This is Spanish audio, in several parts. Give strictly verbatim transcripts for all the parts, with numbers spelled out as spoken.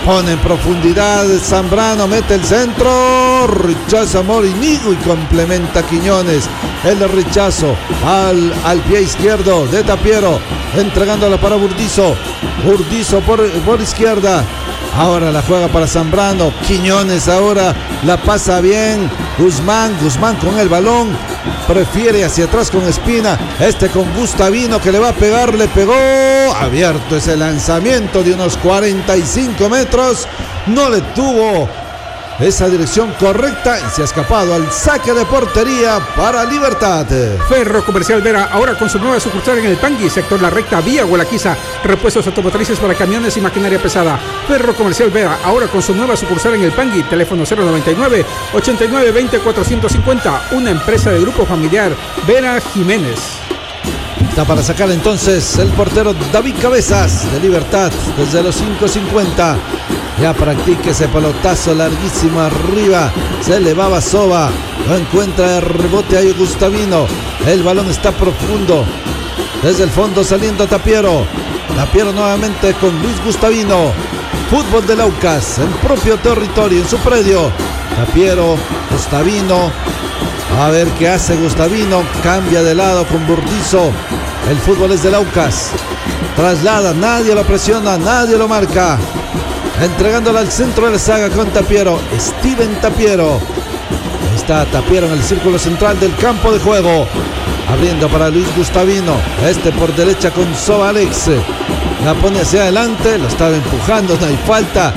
pone en profundidad Zambrano, mete el centro, rechaza Morinigo y complementa Quiñones. El rechazo al, al pie izquierdo de Tapiero, entregándola para Burdizo. Burdizo por, por izquierda. Ahora la juega para Zambrano. Quiñones ahora la pasa bien. Guzmán, Guzmán con el balón. Prefiere hacia atrás con Espina. Este con Gustavino que le va a pegar. Le pegó. Abierto ese lanzamiento de unos cuarenta y cinco metros. No le tuvo esa dirección correcta y se ha escapado al saque de portería para Libertad. Ferro Comercial Vera, ahora con su nueva sucursal en el Pangui, sector La Recta, vía Hualaquiza. Repuestos automotrices para camiones y maquinaria pesada. Ferro Comercial Vera, ahora con su nueva sucursal en el Pangui. Teléfono cero noventa y nueve, ochenta y nueve, veinte, cuatrocientos cincuenta. Una empresa de grupo familiar Vera Jiménez. Está para sacar entonces el portero David Cabezas de Libertad desde los cinco cincuenta. Ya practica ese pelotazo larguísimo arriba. Se elevaba Soba. No encuentra el rebote ahí Gustavino. El balón está profundo. Desde el fondo saliendo Tapiero. Tapiero nuevamente con Luis Gustavino. Fútbol del Aucas en propio territorio, en su predio. Tapiero, Gustavino. A ver qué hace Gustavino. Cambia de lado con Burdizo. El fútbol es del Aucas. Traslada, nadie lo presiona, nadie lo marca. Entregándola al centro de la saga con Tapiero. Steven Tapiero. Ahí está Tapiero en el círculo central del campo de juego. Abriendo para Luis Gustavino. Este por derecha con Soba Alex. La pone hacia adelante. Lo estaba empujando. No hay falta.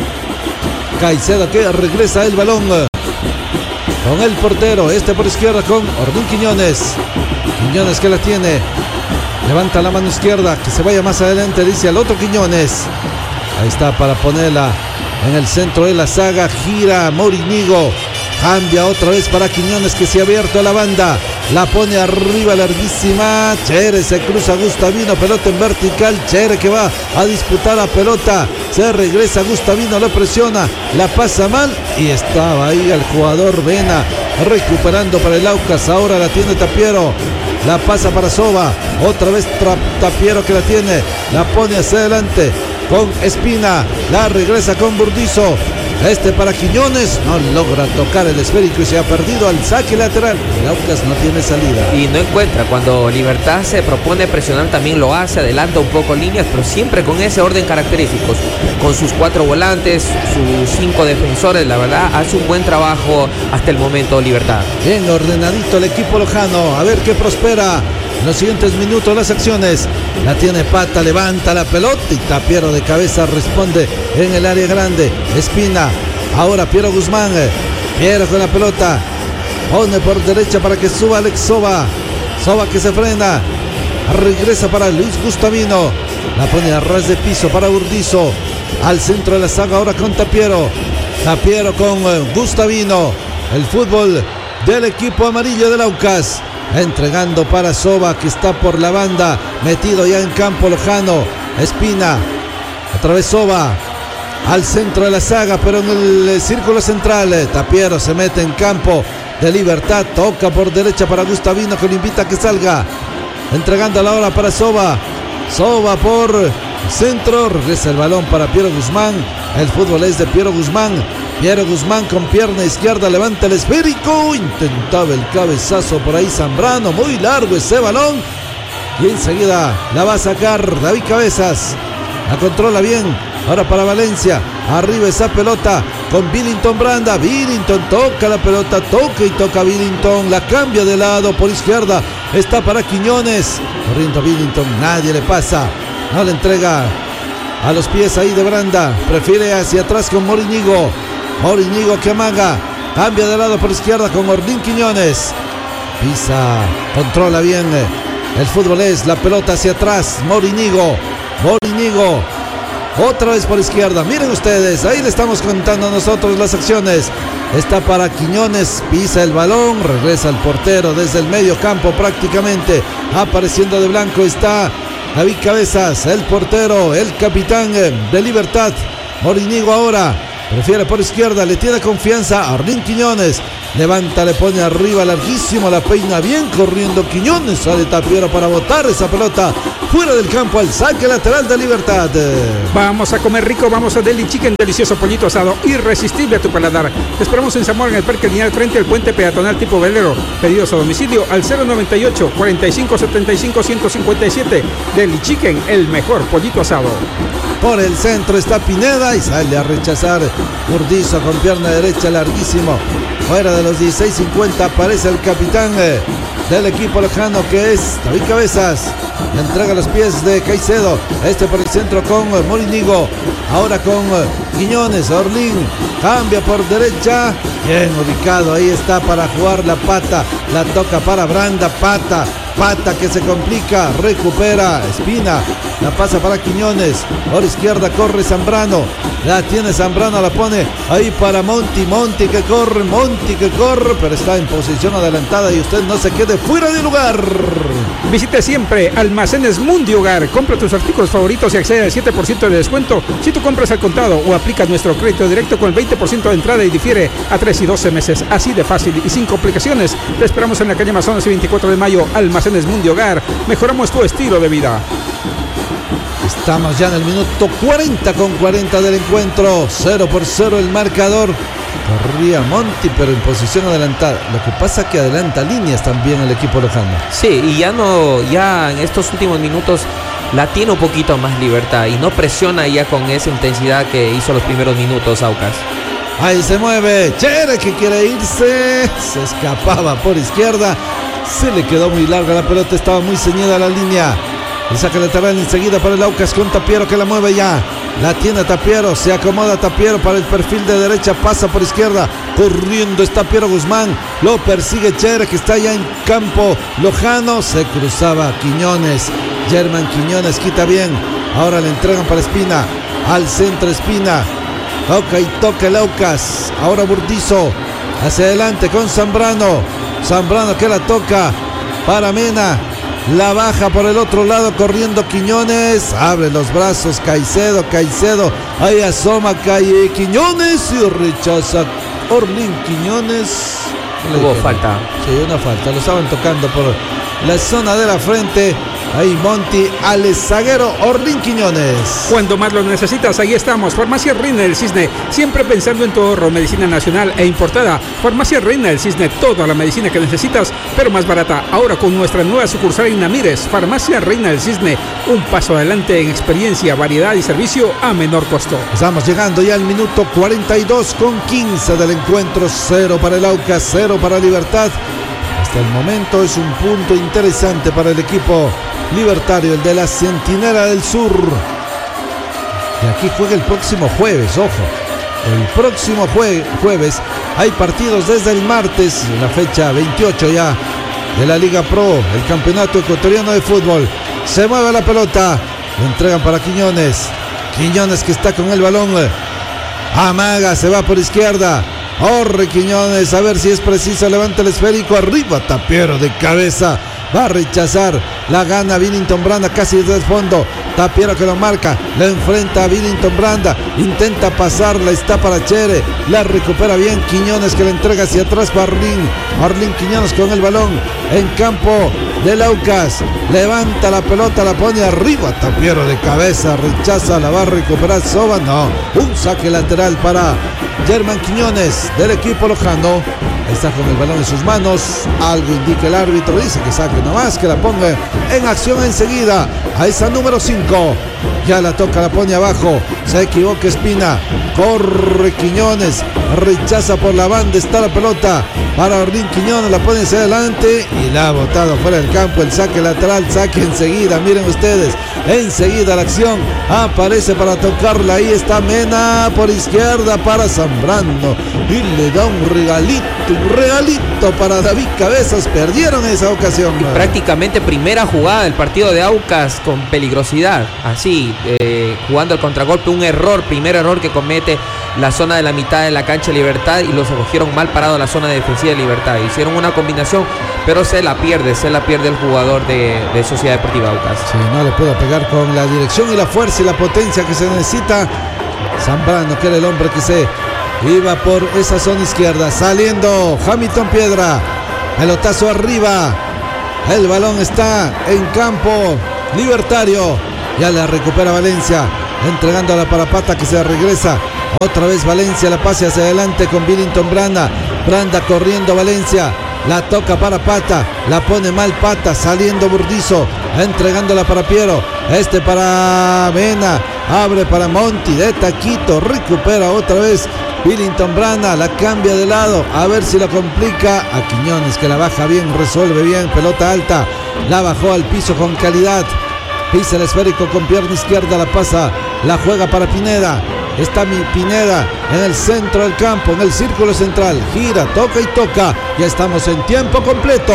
Caicedo que regresa el balón. Con el portero. Este por izquierda con Ordín Quiñones. Quiñones que la tiene. Levanta la mano izquierda. Que se vaya más adelante. Dice al otro Quiñones. Ahí está para ponerla en el centro de la saga. Gira Morinigo. Cambia otra vez para Quiñones que se ha abierto a la banda. La pone arriba larguísima. Chere se cruza Gustavino. Pelota en vertical. Chere que va a disputar la pelota. Se regresa Gustavino. Lo presiona. La pasa mal. Y estaba ahí el jugador Vena. Recuperando para el Aucas. Ahora la tiene Tapiero. La pasa para Soba. Otra vez Tapiero que la tiene. La pone hacia adelante con Espina. La regresa con Burdizo. Este para Quiñones. No logra tocar el esférico y se ha perdido al saque lateral. El Aucas no tiene salida. Y no encuentra. Cuando Libertad se propone presionar también lo hace. Adelanta un poco líneas, pero siempre con ese orden característico. Con sus cuatro volantes, sus cinco defensores. La verdad, hace un buen trabajo hasta el momento Libertad. Bien ordenadito el equipo lojano. A ver qué prospera. En los siguientes minutos las acciones. La tiene Pata, levanta la pelota y Tapiero de cabeza responde en el área grande. Espina, ahora Piero Guzmán. Piero con la pelota. Pone por derecha para que suba Alex Soba. Soba que se frena. Regresa para Luis Gustavino. La pone a ras de piso para Burdizo. Al centro de la saga ahora con Tapiero. Tapiero con Gustavino. El fútbol del equipo amarillo del Aucas. Entregando para Soba que está por la banda. Metido ya en campo lojano. Espina. Otra vez Soba. Al centro de la saga, pero en el círculo central. Tapiero se mete en campo de Libertad. Toca por derecha para Gustavino que lo invita a que salga. Entregando la hora para Soba. Soba por centro. Regresa el balón para Piero Guzmán. El fútbol es de Piero Guzmán. Piero Guzmán con pierna izquierda levanta el esférico. Intentaba el cabezazo por ahí Zambrano. Muy largo ese balón. Y enseguida la va a sacar David Cabezas. La controla bien. Ahora para Valencia. Arriba esa pelota con Billington Branda. Billington toca la pelota. Toca y toca Billington. La cambia de lado por izquierda. Está para Quiñones. Corriendo Billington. Nadie le pasa. No le entrega a los pies ahí de Branda. Prefiere hacia atrás con Morinigo. Morinigo que amaga. Cambia de lado por izquierda con Ordín Quiñones. Pisa. Controla bien. El fútbol es la pelota hacia atrás. Morinigo. Morinigo. Otra vez por izquierda. Miren ustedes. Ahí le estamos contando a nosotros las acciones. Está para Quiñones. Pisa el balón. Regresa el portero desde el medio campo prácticamente. Apareciendo de blanco está David Cabezas. El portero. El capitán de Libertad. Morinigo ahora. prefiere por izquierda, le tiene confianza a Arlín Quiñones. Levanta, le pone arriba, larguísimo, la peina bien, corriendo Quiñones, sale Tapiero para botar esa pelota fuera del campo al saque lateral de Libertad. Vamos a comer rico, vamos a Deli Chicken, delicioso pollito asado, irresistible a tu paladar. Te esperamos en Zamora, en el Parque Lineal, frente al puente peatonal tipo velero. Pedidos a domicilio al cero noventa y ocho, cuarenta y cinco, setenta y cinco, ciento cincuenta y siete. Deli Chicken, el mejor pollito asado. Por el centro está Pineda y sale a rechazar Burdizo con pierna derecha, larguísimo. Fuera de los dieciséis cincuenta aparece el capitán eh, del equipo lejano, que es David Cabezas. Le entrega los pies de Caicedo. Este por el centro con eh, Morinigo. Ahora con eh, Quiñones. Orlín cambia por derecha. Bien ubicado. Ahí está para jugar la pata. La toca para Branda. Pata. Pata que se complica. Recupera Espina. La pasa para Quiñones. Por izquierda corre Zambrano. La tiene Zambrano. La pone ahí para Monti. Monti que corre. Monti que corre. Pero está en posición adelantada. Y usted no se quede fuera de lugar. Visite siempre Almacenes Mundi Hogar. Compra tus artículos favoritos y accede al siete por ciento de descuento si tú compras al contado o aplica nuestro crédito directo con el veinte por ciento de entrada y difiere a tres y doce meses. Así de fácil y sin complicaciones. Te esperamos en la calle Amazonas y veinticuatro de mayo. Almacenes Mundi Hogar. Mejoramos tu estilo de vida. Estamos ya en el minuto cuarenta con cuarenta del encuentro. cero por cero el marcador. Corría Monti, pero en posición adelantada. Lo que pasa es que adelanta líneas también el equipo lejano. Sí, y ya no, ya en estos últimos minutos la tiene un poquito más Libertad y no presiona ya con esa intensidad que hizo los primeros minutos Aucas. Ahí se mueve Chere, que quiere irse. Se escapaba por izquierda. Se le quedó muy larga la pelota, estaba muy ceñida a la línea. El saque lateral enseguida para el Aucas con Tapiero, que la mueve ya. La tiene Tapiero, se acomoda Tapiero para el perfil de derecha, pasa por izquierda. Corriendo está Piero Guzmán. Lo persigue Chere, que está ya en campo lojano. Se cruzaba Quiñones. Germán Quiñones quita bien. Ahora le entregan para Espina. Al centro Espina. Toca y toca el Aucas. Ahora Burdizo. Hacia adelante con Zambrano. Zambrano que la toca para Mena. La baja por el otro lado corriendo Quiñones. Abre los brazos Caicedo. Caicedo. Ahí asoma Calle Quiñones y rechaza Orlín Quiñones. Hubo falta. Sí, una falta. Lo estaban tocando por la zona de la frente. Ahí Monti al zaguero Orlín Quiñones. Cuando más lo necesitas, ahí estamos. Farmacia Reina del Cisne, siempre pensando en tu ahorro. Medicina nacional e importada. Farmacia Reina del Cisne, toda la medicina que necesitas, pero más barata. Ahora con nuestra nueva sucursal en Namires. Farmacia Reina del Cisne, un paso adelante en experiencia, variedad y servicio a menor costo. Estamos llegando ya al minuto cuarenta y dos con quince del encuentro. Cero para el Aucas, cero para Libertad. Hasta el momento es un punto interesante para el equipo libertario, el de la Centinela del Sur. Y aquí juega el próximo jueves, ojo. El próximo jue- jueves hay partidos desde el martes, la fecha veintiocho ya de la Liga Pro, el campeonato ecuatoriano de fútbol. Se mueve la pelota, lo entregan para Quiñones. Quiñones que está con el balón. Amaga, se va por izquierda. Corre Quiñones, a ver si es preciso, levanta el esférico, arriba Tapiero de cabeza, va a rechazar, la gana Billington Branda casi desde el fondo. Tapiero que lo marca, la enfrenta a Billington Branda, intenta pasarla, está para Chere, la recupera bien Quiñones, que la entrega hacia atrás para Arlín. Arlín Quiñones con el balón en campo del Aucas, levanta la pelota, la pone arriba, Tapiero de cabeza, rechaza, la va a recuperar Soba, no, un saque lateral para Germán Quiñones del equipo lojano. Está con el balón en sus manos, algo indica el árbitro, dice que saque nomás, que la ponga en acción enseguida a esa número cinco. Ya la toca, la pone abajo, se equivoca Espina, corre Quiñones, rechaza por la banda, está la pelota para Orlín Quiñones, la pone hacia adelante y la ha botado fuera del campo. El saque lateral, saque enseguida, miren ustedes, enseguida la acción, aparece para tocarla, ahí está Mena por izquierda para Zambrano y le da un regalito, un regalito para David Cabezas. Perdieron esa ocasión. Y prácticamente primera jugada del partido de Aucas con peligrosidad, así, eh, jugando el contragolpe, un error, primer error que comete la zona de la mitad de la cancha de Libertad y los acogieron mal parado en la zona defensiva de Libertad. Hicieron una combinación, pero se la pierde, se la pierde el jugador de, de Sociedad Deportiva Aucas. Sí, no le puedo pegar con la dirección y la fuerza y la potencia que se necesita Zambrano, que era el hombre que se iba por esa zona izquierda. Saliendo Hamilton Piedra. Pelotazo arriba. El balón está en campo Libertario. Ya la recupera Valencia. Entregándola para Pata, que se regresa. Otra vez Valencia, la pase hacia adelante con Billington Branda. Branda corriendo Valencia. La toca para Pata. La pone mal Pata. Saliendo Burdizo. Entregándola para Piero. Este para Mena. Abre para Monti de taquito. Recupera otra vez Billington Branda. La cambia de lado. A ver si la complica a Quiñones, que la baja bien. Resuelve bien. Pelota alta. La bajó al piso con calidad. Pisa el esférico con pierna izquierda. La pasa. La juega para Pineda. Está mi Pineda en el centro del campo, en el círculo central. Gira, toca y toca. Ya estamos en tiempo completo.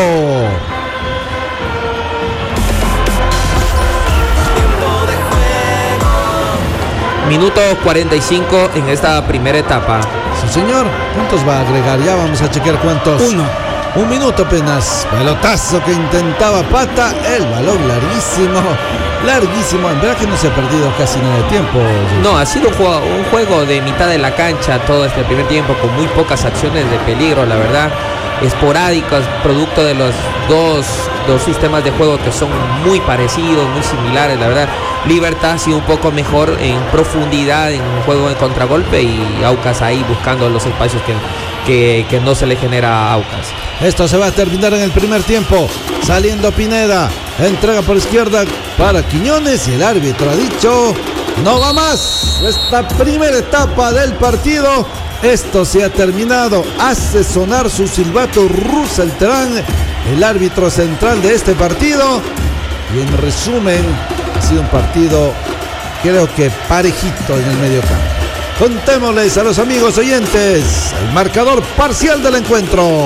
Minuto cuarenta y cinco en esta primera etapa. Sí, señor. ¿Cuántos va a agregar? Ya vamos a chequear cuántos. Uno. Un minuto apenas. Pelotazo que intentaba Pata. El balón larguísimo. Larguísimo. En verdad que no se ha perdido casi nada de tiempo. No, ha sido un juego, un juego de mitad de la cancha todo este primer tiempo, con muy pocas acciones de peligro, la verdad. Esporádicas, producto de los dos, dos sistemas de juego que son muy parecidos, muy similares, la verdad. Libertad ha sido un poco mejor en profundidad en un juego de contragolpe, y Aucas ahí buscando los espacios que, que, que no se le genera a Aucas. Esto se va a terminar en el primer tiempo. Saliendo Pineda. Entrega por izquierda para Quiñones. Y el árbitro ha dicho: no va más. Esta primera etapa del partido. Esto se ha terminado. Hace sonar su silbato Russell Terán, el árbitro central de este partido. Y en resumen, ha sido un partido, creo que parejito en el medio campo. Contémosles a los amigos oyentes el marcador parcial del encuentro.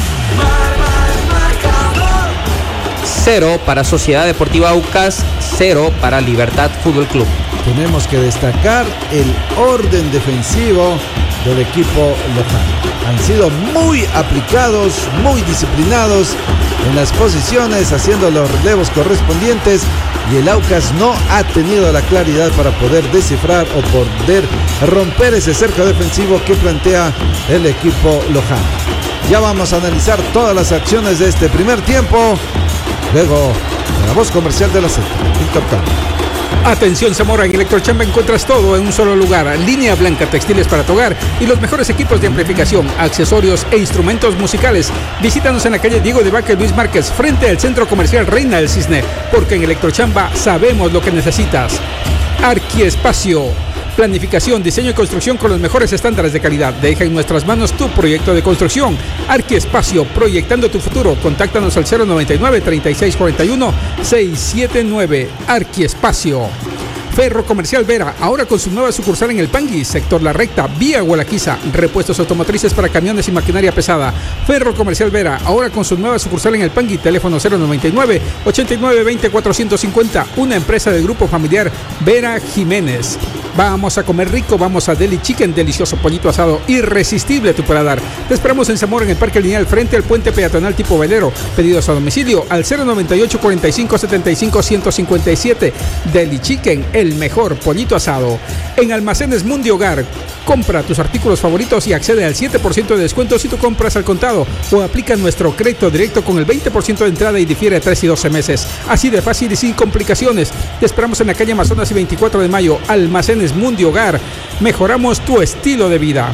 Cero para Sociedad Deportiva Aucas, cero para Libertad Fútbol Club. Tenemos que destacar el orden defensivo del equipo local. Han sido muy aplicados, muy disciplinados en las posiciones, haciendo los relevos correspondientes, y el Aucas no ha tenido la claridad para poder descifrar o poder romper ese cerco defensivo que plantea el equipo local. Ya vamos a analizar todas las acciones de este primer tiempo. Luego, la voz comercial de la Z, Víctor Campos. Atención Zamora, en Electrochamba encuentras todo en un solo lugar. Línea blanca, textiles para tu hogar y los mejores equipos de amplificación, accesorios e instrumentos musicales. Visítanos en la calle Diego de Vaca y Luis Márquez, frente al Centro Comercial Reina del Cisne, porque en Electrochamba sabemos lo que necesitas. Arquiespacio. Planificación, diseño y construcción con los mejores estándares de calidad. Deja en nuestras manos tu proyecto de construcción. Arquiespacio, proyectando tu futuro. Contáctanos al cero noventa y nueve, treinta y seis cuarenta y uno, seiscientos setenta y nueve. Arquiespacio. Ferro Comercial Vera, ahora con su nueva sucursal en el Pangui, sector La Recta, vía Gualaquiza. Repuestos automotrices para camiones y maquinaria pesada. Ferro Comercial Vera, ahora con su nueva sucursal en el Pangui, teléfono cero noventa y nueve, ochenta y nueve, veinte, cuatrocientos cincuenta. Una empresa del grupo familiar Vera Jiménez. Vamos a comer rico, vamos a Deli Chicken, delicioso pollito asado, irresistible a tu paladar. Te esperamos en Zamora, en el Parque Lineal, frente al puente peatonal tipo velero. Pedidos a domicilio al cero noventa y ocho, cuarenta y cinco, setenta y cinco, ciento cincuenta y siete. Deli Chicken, el mejor pollito asado. En Almacenes Mundi Hogar, compra tus artículos favoritos y accede al siete por ciento de descuento si tú compras al contado, o aplica nuestro crédito directo con el veinte por ciento de entrada y difiere a tres y doce meses. Así de fácil y sin complicaciones. Te esperamos en la calle Amazonas y veinticuatro de mayo. Almacenes Mundi Hogar. Mejoramos tu estilo de vida.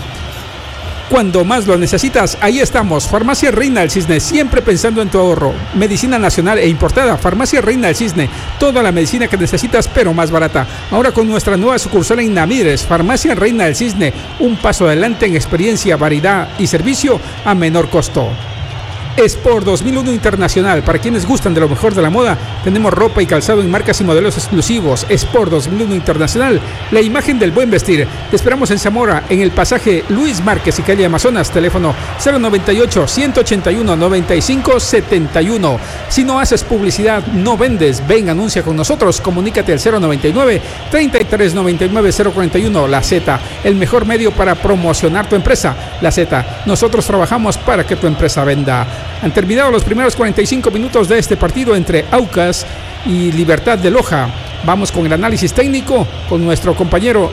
Cuando más lo necesitas, ahí estamos. Farmacia Reina del Cisne, siempre pensando en tu ahorro. Medicina nacional e importada. Farmacia Reina del Cisne, toda la medicina que necesitas, pero más barata. Ahora con nuestra nueva sucursal en Namires. Farmacia Reina del Cisne, un paso adelante en experiencia, variedad y servicio a menor costo. Sport dos mil uno Internacional, para quienes gustan de lo mejor de la moda, tenemos ropa y calzado en marcas y modelos exclusivos. Sport dos mil uno Internacional, la imagen del buen vestir. Te esperamos en Zamora, en el pasaje Luis Márquez y calle Amazonas, teléfono cero noventa y ocho, ciento ochenta y uno, noventa y cinco setenta y uno. Si no haces publicidad, no vendes, ven, anuncia con nosotros, comunícate al cero noventa y nueve, treinta y tres, noventa y nueve, cero cuarenta y uno. La Z, el mejor medio para promocionar tu empresa. La Z, nosotros trabajamos para que tu empresa venda. Han terminado los primeros cuarenta y cinco minutos de este partido entre Aucas y Libertad de Loja. Vamos con el análisis técnico con nuestro compañero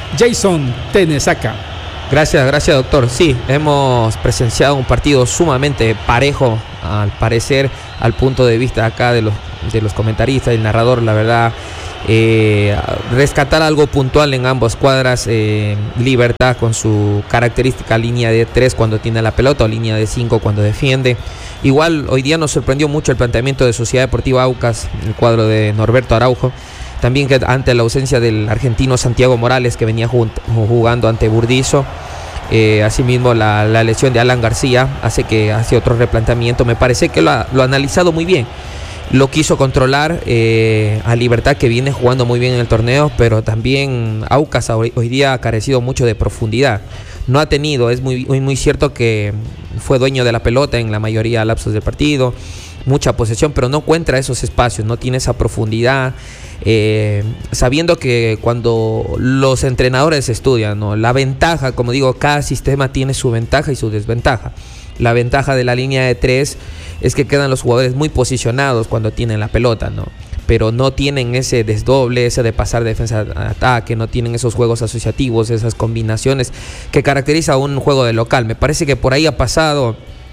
Jason Tenesaca. Gracias, gracias doctor. Sí, hemos presenciado un partido sumamente parejo, al parecer, al punto de vista acá de los, de los comentaristas y el narrador, la verdad. Eh, rescatar algo puntual en ambas cuadras. eh, Libertad con su característica línea de tres cuando tiene la pelota o línea de cinco cuando defiende. Igual hoy día nos sorprendió mucho el planteamiento de Sociedad Deportiva Aucas, el cuadro de Norberto Araujo. También que ante la ausencia del argentino Santiago Morales, que venía jugando ante Burdizo. Eh, asimismo la, la lesión de Alan García hace que hace otro replanteamiento. Me parece que lo ha, lo ha analizado muy bien. Lo quiso controlar eh, a Libertad, que viene jugando muy bien en el torneo, pero también Aucas hoy, hoy día ha carecido mucho de profundidad. No ha tenido, es muy, muy, muy cierto que fue dueño de la pelota en la mayoría de lapsos del partido, mucha posesión, pero no encuentra esos espacios, no tiene esa profundidad. Eh, sabiendo que cuando los entrenadores estudian, ¿no? La ventaja, como digo, cada sistema tiene su ventaja y su desventaja. La ventaja de la línea de tres es que quedan los jugadores muy posicionados cuando tienen la pelota, ¿no? Pero no tienen ese desdoble, ese de pasar de defensa a ataque, no tienen esos juegos asociativos, esas combinaciones que caracteriza a un juego de local. Me parece que por ahí ha pasado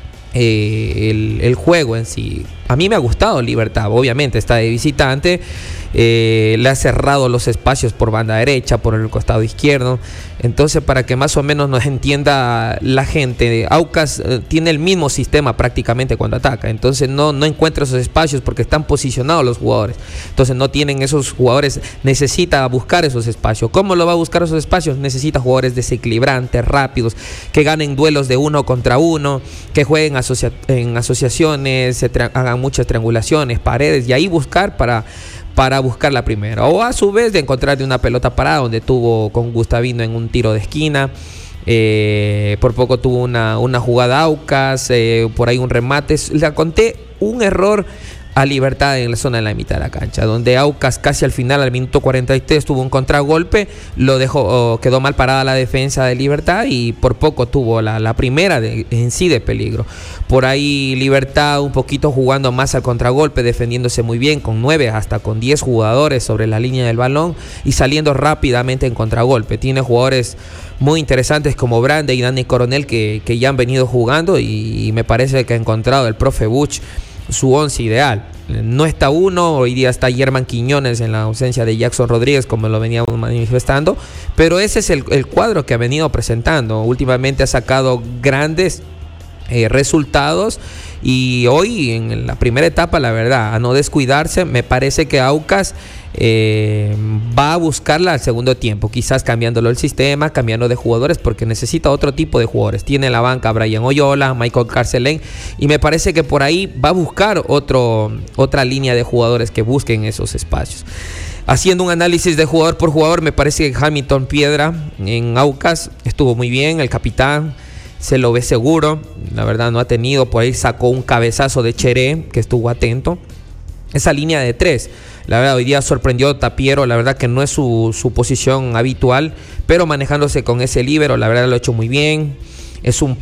eh, el, el juego en sí. A mí me ha gustado Libertad, obviamente está de visitante, eh, le ha cerrado los espacios por banda derecha, por el costado izquierdo. Entonces, para que más o menos nos entienda la gente, Aucas eh, tiene el mismo sistema prácticamente cuando ataca, entonces no, no encuentra esos espacios porque están posicionados los jugadores, entonces no tienen esos jugadores, necesita buscar esos espacios. ¿Cómo lo va a buscar esos espacios? Necesita jugadores desequilibrantes, rápidos, que ganen duelos de uno contra uno, que jueguen asocia- en asociaciones, se tra- hagan muchas triangulaciones, paredes, y ahí buscar para... para buscar la primera, o a su vez de encontrar de una pelota parada, donde tuvo con Gustavino en un tiro de esquina, eh, por poco tuvo una, una jugada Aucas, eh, por ahí un remate, le conté un error a Libertad en la zona de la mitad de la cancha, donde Aucas casi al final, al minuto cuarenta y tres, tuvo un contragolpe, lo dejó, oh, quedó mal parada la defensa de Libertad y por poco tuvo la, la primera de, en sí de peligro. Por ahí Libertad un poquito jugando más al contragolpe, defendiéndose muy bien, con nueve hasta con diez jugadores sobre la línea del balón y saliendo rápidamente en contragolpe. Tiene jugadores muy interesantes como Brande y Dani Coronel que, que ya han venido jugando y, y me parece que ha encontrado el profe Buch su once ideal. No está uno, hoy día está Germán Quiñones en la ausencia de Jackson Rodríguez, como lo veníamos manifestando, pero ese es el, el cuadro que ha venido presentando. Últimamente ha sacado grandes eh, resultados y hoy en la primera etapa, la verdad, a no descuidarse, me parece que Aucas Eh, va a buscarla al segundo tiempo, quizás cambiándolo el sistema, cambiando de jugadores, porque necesita otro tipo de jugadores. Tiene en la banca a Brian Oyola, Michael Carcelén, y me parece que por ahí va a buscar otro, otra línea de jugadores que busquen esos espacios. Haciendo un análisis de jugador por jugador, me parece que Hamilton Piedra en Aucas estuvo muy bien, el capitán se lo ve seguro, la verdad no ha tenido, por ahí sacó un cabezazo de Cheré que estuvo atento. Esa línea de tres, la verdad hoy día sorprendió Tapiero, la verdad que no es su, su posición habitual, pero manejándose con ese líbero, la verdad lo ha hecho muy bien. Es un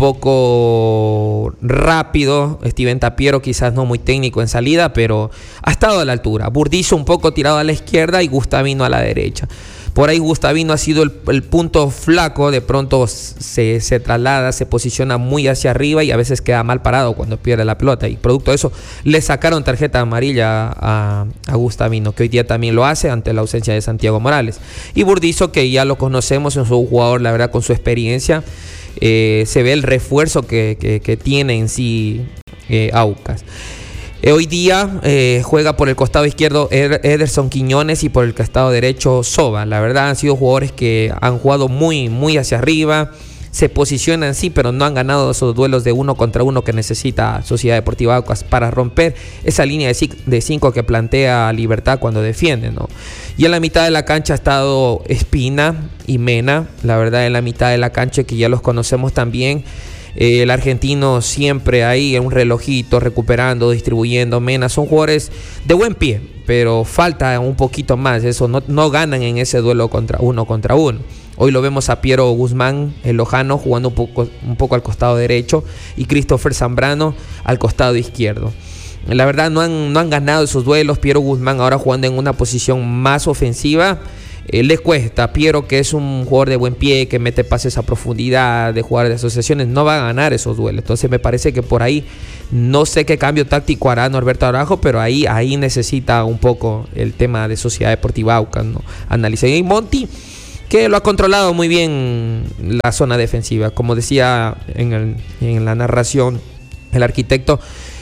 poco rápido Steven Tapiero, quizás no muy técnico en salida, pero ha estado a la altura. Burdizo un poco tirado a la izquierda y Gustavino a la derecha. Por ahí Gustavino ha sido el, el punto flaco, de pronto se, se traslada, se posiciona muy hacia arriba y a veces queda mal parado cuando pierde la pelota. Y producto de eso le sacaron tarjeta amarilla a, a Gustavino, que hoy día también lo hace ante la ausencia de Santiago Morales. Y Burdizo, que ya lo conocemos, es un jugador, la verdad, con su experiencia. Eh, se ve el refuerzo que, que, que tiene en sí eh, Aucas. Eh, hoy día eh, juega por el costado izquierdo Ed- Ederson Quiñones y por el costado derecho Soba. La verdad han sido jugadores que han jugado muy, muy hacia arriba, se posicionan sí, pero no han ganado esos duelos de uno contra uno que necesita Sociedad Deportiva Aucas para romper esa línea de cinco que plantea Libertad cuando defiende, ¿no? Y en la mitad de la cancha ha estado Espina y Mena, la verdad en la mitad de la cancha, que ya los conocemos también. Eh, el argentino siempre ahí en un relojito, recuperando, distribuyendo. Mena son jugadores de buen pie, pero falta un poquito más. Eso no, no ganan en ese duelo contra uno contra uno. Hoy lo vemos a Piero Guzmán, el lojano, jugando un poco, un poco al costado derecho, y Christopher Zambrano al costado izquierdo. La verdad no han, no han ganado esos duelos. Piero Guzmán ahora jugando en una posición más ofensiva. Eh, le cuesta. Piero, que es un jugador de buen pie, que mete pases a profundidad, de jugar de asociaciones, no va a ganar esos duelos. Entonces me parece que por ahí no sé qué cambio táctico hará Norberto Araujo, pero ahí, ahí necesita un poco el tema de Sociedad Deportiva Aucas, ¿no? Analiza. Y Monty, que lo ha controlado muy bien la zona defensiva. Como decía en, el, en la narración el arquitecto,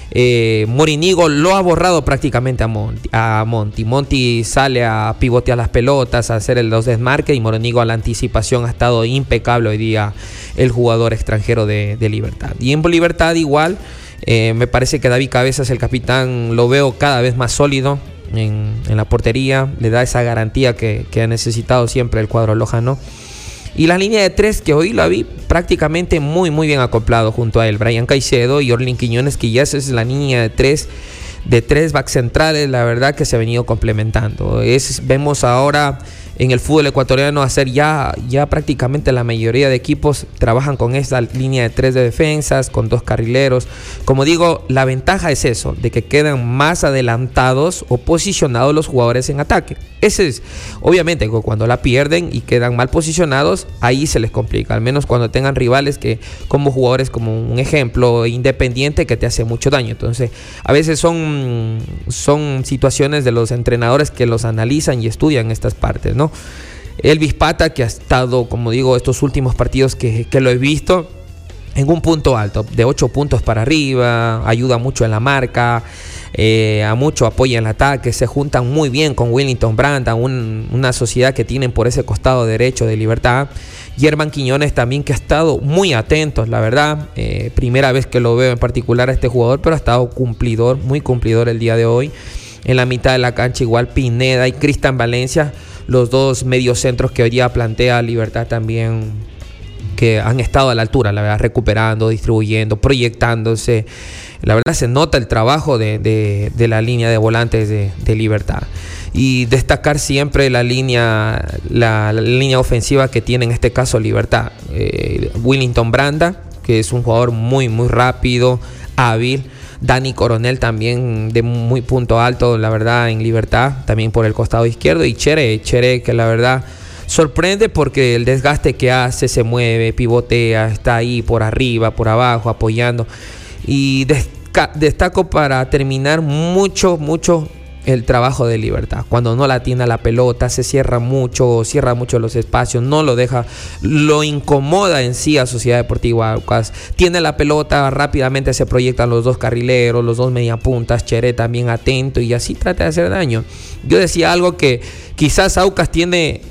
Eh, Morinigo lo ha borrado prácticamente a Monty, a Monty. Monty sale a pivotear las pelotas, a hacer los desmarques, y Morinigo a la anticipación ha estado impecable hoy día el jugador extranjero de, de Libertad. Y en Libertad igual, eh, me parece que David Cabezas, el capitán, lo veo cada vez más sólido en, en la portería, le da esa garantía que, que ha necesitado siempre el cuadro lojano. Y la línea de tres, que hoy la vi prácticamente muy muy bien acoplado junto a él, Brian Caicedo y Orlin Quiñones, que ya esa es la línea de tres, de tres back centrales, la verdad que se ha venido complementando. Es, vemos ahora en el fútbol ecuatoriano hacer ya, ya prácticamente la mayoría de equipos trabajan con esta línea de tres de defensas, con dos carrileros. Como digo, la ventaja es eso, de que quedan más adelantados o posicionados los jugadores en ataque. Ese es, obviamente, cuando la pierden y quedan mal posicionados, ahí se les complica, al menos cuando tengan rivales que, como jugadores, como un ejemplo, Independiente, que te hace mucho daño. Entonces, a veces son, son situaciones de los entrenadores que los analizan y estudian estas partes, ¿no? Elvis Pata, que ha estado, como digo, estos últimos partidos que, que lo he visto, en un punto alto, de ocho puntos para arriba, ayuda mucho en la marca, eh, a mucho apoya en el ataque, se juntan muy bien con Willington Branda, un, una sociedad que tienen por ese costado derecho de Libertad. Germán Quiñones también, que ha estado muy atento, la verdad, eh, primera vez que lo veo en particular a este jugador, pero ha estado cumplidor, muy cumplidor el día de hoy. En la mitad de la cancha igual Pineda y Cristian Valencia, los dos mediocentros que hoy día plantea Libertad también, que han estado a la altura, la verdad, recuperando, distribuyendo, proyectándose. La verdad se nota el trabajo de, de, de la línea de volantes de, de Libertad. Y destacar siempre la línea, la, la línea ofensiva que tiene en este caso Libertad. Eh, Willington Branda, que es un jugador muy, muy rápido, hábil. Dani Coronel también de muy punto alto, la verdad, en Libertad, también por el costado izquierdo. Y Chere, Chere que la verdad sorprende porque el desgaste que hace, se mueve, pivotea, está ahí por arriba, por abajo, apoyando. Y desca- destaco para terminar mucho, mucho el trabajo de Libertad. Cuando no la tiene la pelota, se cierra mucho, cierra mucho los espacios, no lo deja, lo incomoda en sí a Sociedad Deportiva Aucas. Tiene la pelota, rápidamente se proyectan los dos carrileros, los dos mediapuntas, Chere también atento, y así trata de hacer daño. Yo decía algo que quizás Aucas tiene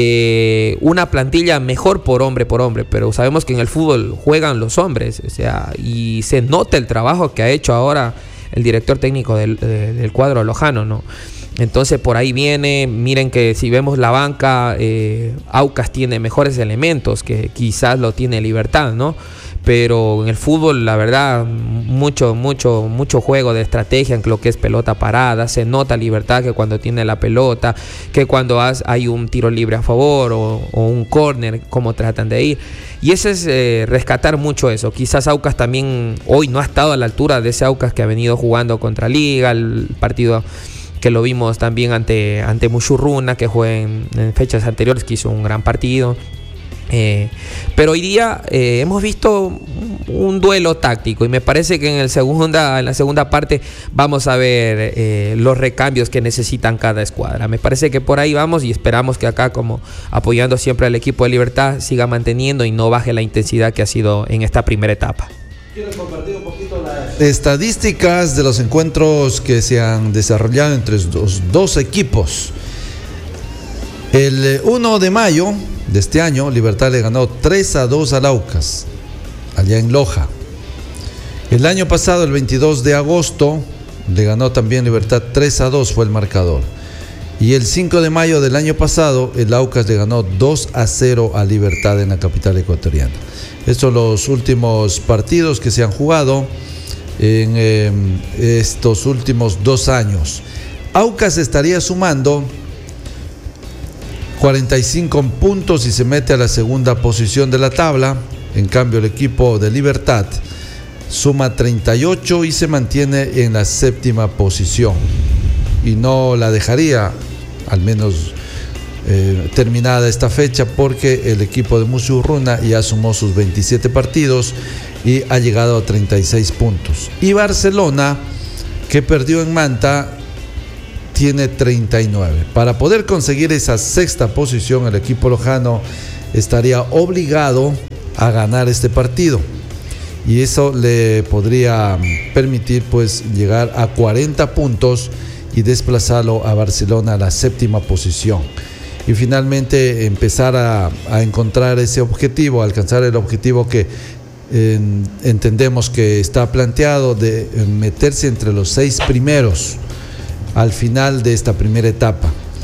eh, una plantilla mejor por hombre por hombre, pero sabemos que en el fútbol juegan los hombres, o sea, y se nota el trabajo que ha hecho ahora el director técnico del, del cuadro lojano, ¿no? Entonces por ahí viene. Miren que si vemos la banca, eh, Aucas tiene mejores elementos que quizás lo tiene Libertad, ¿no? Pero en el fútbol, la verdad, mucho, mucho, mucho juego de estrategia en lo que es pelota parada. Se nota Libertad que cuando tiene la pelota, que cuando has, hay un tiro libre a favor o, o un córner, cómo tratan de ir. Y ese es eh, rescatar mucho eso. Quizás Aucas también hoy no ha estado a la altura de ese Aucas que ha venido jugando contra Liga, el partido que lo vimos también ante, ante Mushurruna, que fue en, en fechas anteriores, que hizo un gran partido. Eh, pero hoy día eh, hemos visto un, un duelo táctico, y me parece que en, el segunda, en la segunda parte vamos a ver eh, los recambios que necesitan cada escuadra. Me parece que por ahí vamos, y esperamos que acá, como apoyando siempre al equipo de Libertad, siga manteniendo y no baje la intensidad que ha sido en esta primera etapa. Quiero compartir un poquito las estadísticas de los encuentros que se han desarrollado entre los dos equipos. El uno de mayo de este año, Libertad le ganó tres a dos al Aucas, allá en Loja. El año pasado, el veintidós de agosto, le ganó también Libertad tres a dos, fue el marcador. Y el cinco de mayo del año pasado, el Aucas le ganó dos a cero a Libertad en la capital ecuatoriana. Estos son los últimos partidos que se han jugado en eh, estos últimos dos años. Aucas estaría sumando cuarenta y cinco puntos y se mete a la segunda posición de la tabla. En cambio, el equipo de Libertad suma treinta y ocho y se mantiene en la séptima posición, y no la dejaría, al menos eh, terminada esta fecha, porque el equipo de Musurruna ya sumó sus veintisiete partidos y ha llegado a treinta y seis puntos. Y Barcelona, que perdió en Manta, tiene treinta y nueve. Para poder conseguir esa sexta posición, el equipo lojano estaría obligado a ganar este partido, y eso le podría permitir pues llegar a cuarenta puntos y desplazarlo a Barcelona a la séptima posición, y finalmente empezar a, a encontrar ese objetivo, alcanzar el objetivo que eh, entendemos que está planteado, de eh, meterse entre los seis primeros al final de esta primera etapa,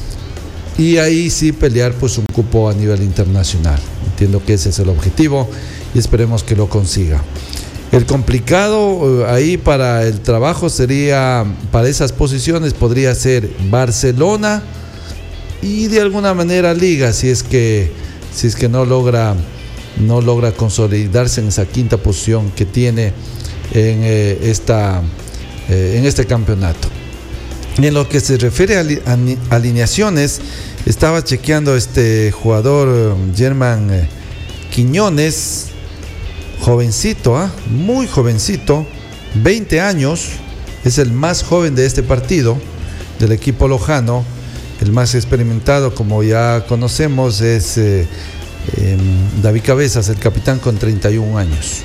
y ahí sí pelear pues un cupo a nivel internacional. Entiendo que ese es el objetivo y esperemos que lo consiga. El complicado eh, ahí para el trabajo sería, para esas posiciones podría ser Barcelona y de alguna manera Liga, si es que si es que no logra no logra consolidarse en esa quinta posición que tiene en eh, esta eh, en este campeonato. En lo que se refiere a, li, a alineaciones, estaba chequeando este jugador Germán eh, Quiñones, jovencito, ¿eh? muy jovencito, veinte años, es el más joven de este partido, del equipo lojano. El más experimentado, como ya conocemos, es eh, eh, David Cabezas, el capitán, con treinta y un años.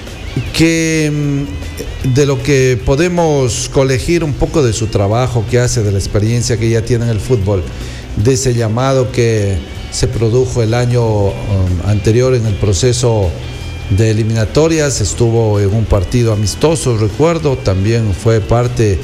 Que de lo que podemos colegir un poco de su trabajo que hace, de la experiencia que ya tiene en el fútbol, de ese llamado que se produjo el año um, anterior en el proceso de eliminatorias, estuvo en un partido amistoso, recuerdo, también fue parte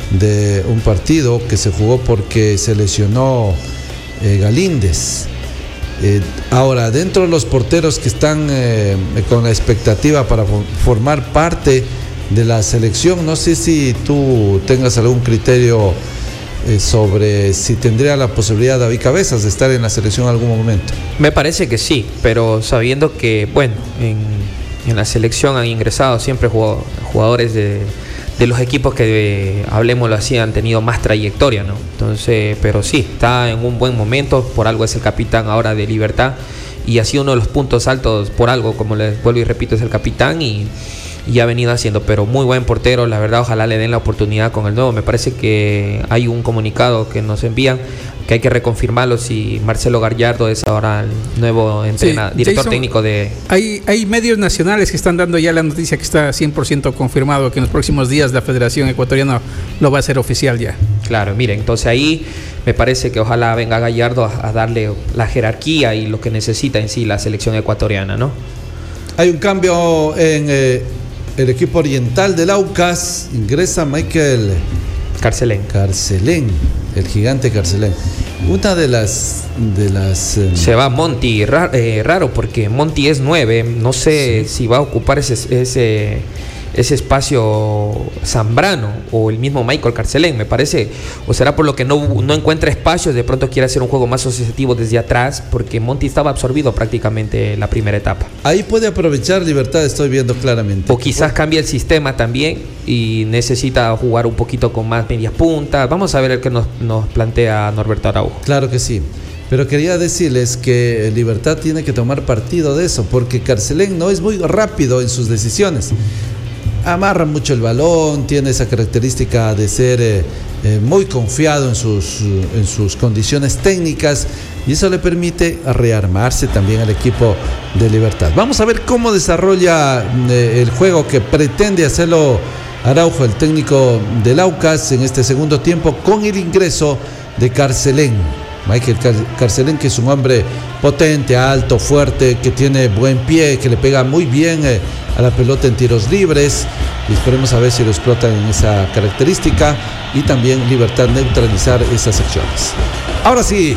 de un partido que se jugó porque se lesionó eh, Galíndez. Eh, ahora, dentro de los porteros que están eh, con la expectativa para formar parte de la selección, no sé si tú tengas algún criterio eh, sobre si tendría la posibilidad David Cabezas de estar en la selección en algún momento. Me parece que sí, pero sabiendo que, bueno, en, en la selección han ingresado siempre jugadores de, de los equipos que, hablemoslo así, han tenido más trayectoria, ¿no? Entonces, pero sí, está en un buen momento, por algo es el capitán ahora de Libertad, y ha sido uno de los puntos altos, por algo, como les vuelvo y repito, es el capitán, y, y ha venido haciendo, pero muy buen portero, la verdad. Ojalá le den la oportunidad con el nuevo. Me parece que hay un comunicado que nos envían que hay que reconfirmarlo, si Marcelo Gallardo es ahora el nuevo entrenador, sí, director Jason, técnico de... Hay, hay medios nacionales que están dando ya la noticia que está cien por ciento confirmado, que en los próximos días la Federación Ecuatoriana lo va a hacer oficial ya. Claro, miren, entonces ahí me parece que ojalá venga Gallardo a, a darle la jerarquía y lo que necesita en sí la selección ecuatoriana, ¿no? Hay un cambio en eh, el equipo oriental del Aucas, ingresa Michael Carcelén. Carcelén, el gigante Carcelén. Una de las... de las eh... Se va Monty, raro, eh, raro porque Monty es nueve, no sé sí. si va a ocupar ese, ese, ese espacio Zambrano o el mismo Michael Carcelén, me parece, o será por lo que no, no encuentra espacios, de pronto quiere hacer un juego más asociativo desde atrás, porque Monty estaba absorbido prácticamente la primera etapa. Ahí puede aprovechar Libertad, estoy viendo claramente. O quizás cambia el sistema también y necesita jugar un poquito con más medias puntas. Vamos a ver el que nos, nos plantea Norberto Araujo. Claro que sí, pero quería decirles que Libertad tiene que tomar partido de eso, porque Carcelén no es muy rápido en sus decisiones. Amarra mucho el balón, tiene esa característica de ser eh, eh, muy confiado en sus, en sus condiciones técnicas, y eso le permite rearmarse también al equipo de Libertad. Vamos a ver cómo desarrolla eh, el juego que pretende hacerlo Araujo, el técnico del Aucas, en este segundo tiempo, con el ingreso de Carcelén. Michael Carcelén, que es un hombre potente, alto, fuerte, que tiene buen pie, que le pega muy bien eh, a la pelota en tiros libres, y esperemos a ver si lo explotan en esa característica, y también Libertad neutralizar esas acciones. Ahora sí,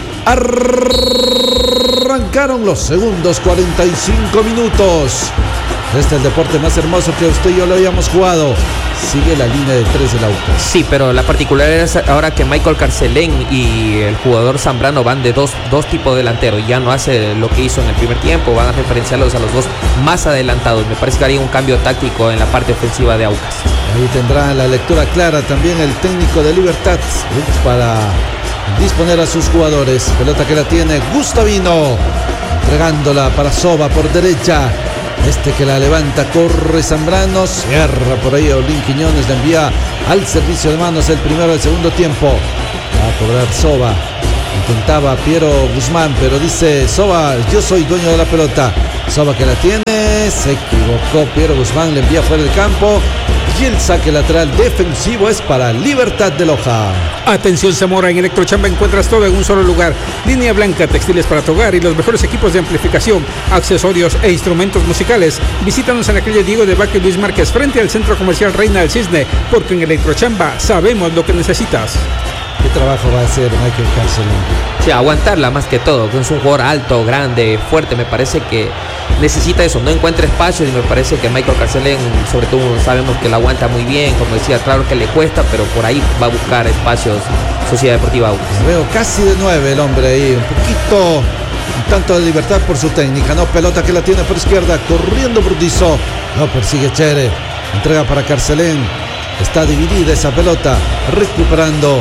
arrancaron los segundos cuarenta y cinco minutos. Este es el deporte más hermoso que usted y yo lo habíamos jugado. Sigue la línea de tres del Aucas. Sí, pero la particularidad es ahora que Michael Carcelén y el jugador Zambrano van de dos, dos tipos delanteros. Ya no hace lo que hizo en el primer tiempo, van a referenciarlos a los dos más adelantados. Me parece que haría un cambio táctico en la parte ofensiva de Aucas. Ahí tendrá la lectura clara también el técnico de Libertad para disponer a sus jugadores. Pelota que la tiene Gustavino, entregándola para Soba por derecha. Este que la levanta, corre Zambrano, cierra por ahí Orlín Quiñones, la envía al servicio de manos, el primero del segundo tiempo. Va a cobrar Soba. Intentaba Piero Guzmán, pero dice Soba, yo soy dueño de la pelota. Soba que la tiene, se equivocó Piero Guzmán, le envía fuera del campo. Y el saque lateral defensivo es para Libertad de Loja. Atención Zamora, en Electrochamba encuentras todo en un solo lugar. Línea blanca, textiles para tu hogar y los mejores equipos de amplificación, accesorios e instrumentos musicales. Visítanos en la calle Diego de Vaca y Luis Márquez, frente al Centro Comercial Reina del Cisne, porque en Electrochamba sabemos lo que necesitas. ¿Qué trabajo va a hacer Michael Carcelén? Sí, aguantarla más que todo, que es un jugador alto, grande, fuerte. Me parece que necesita eso, no encuentra espacios, y me parece que Michael Carcelén, sobre todo sabemos que la aguanta muy bien. Como decía, claro que le cuesta, pero por ahí va a buscar espacios Sociedad Deportiva Aucas. Veo casi de nueve el hombre ahí, un poquito, un tanto de libertad por su técnica, ¿no? Pelota que la tiene por izquierda, corriendo Burdizo, lo persigue Chere, entrega para Carcelén, está dividida esa pelota, recuperando.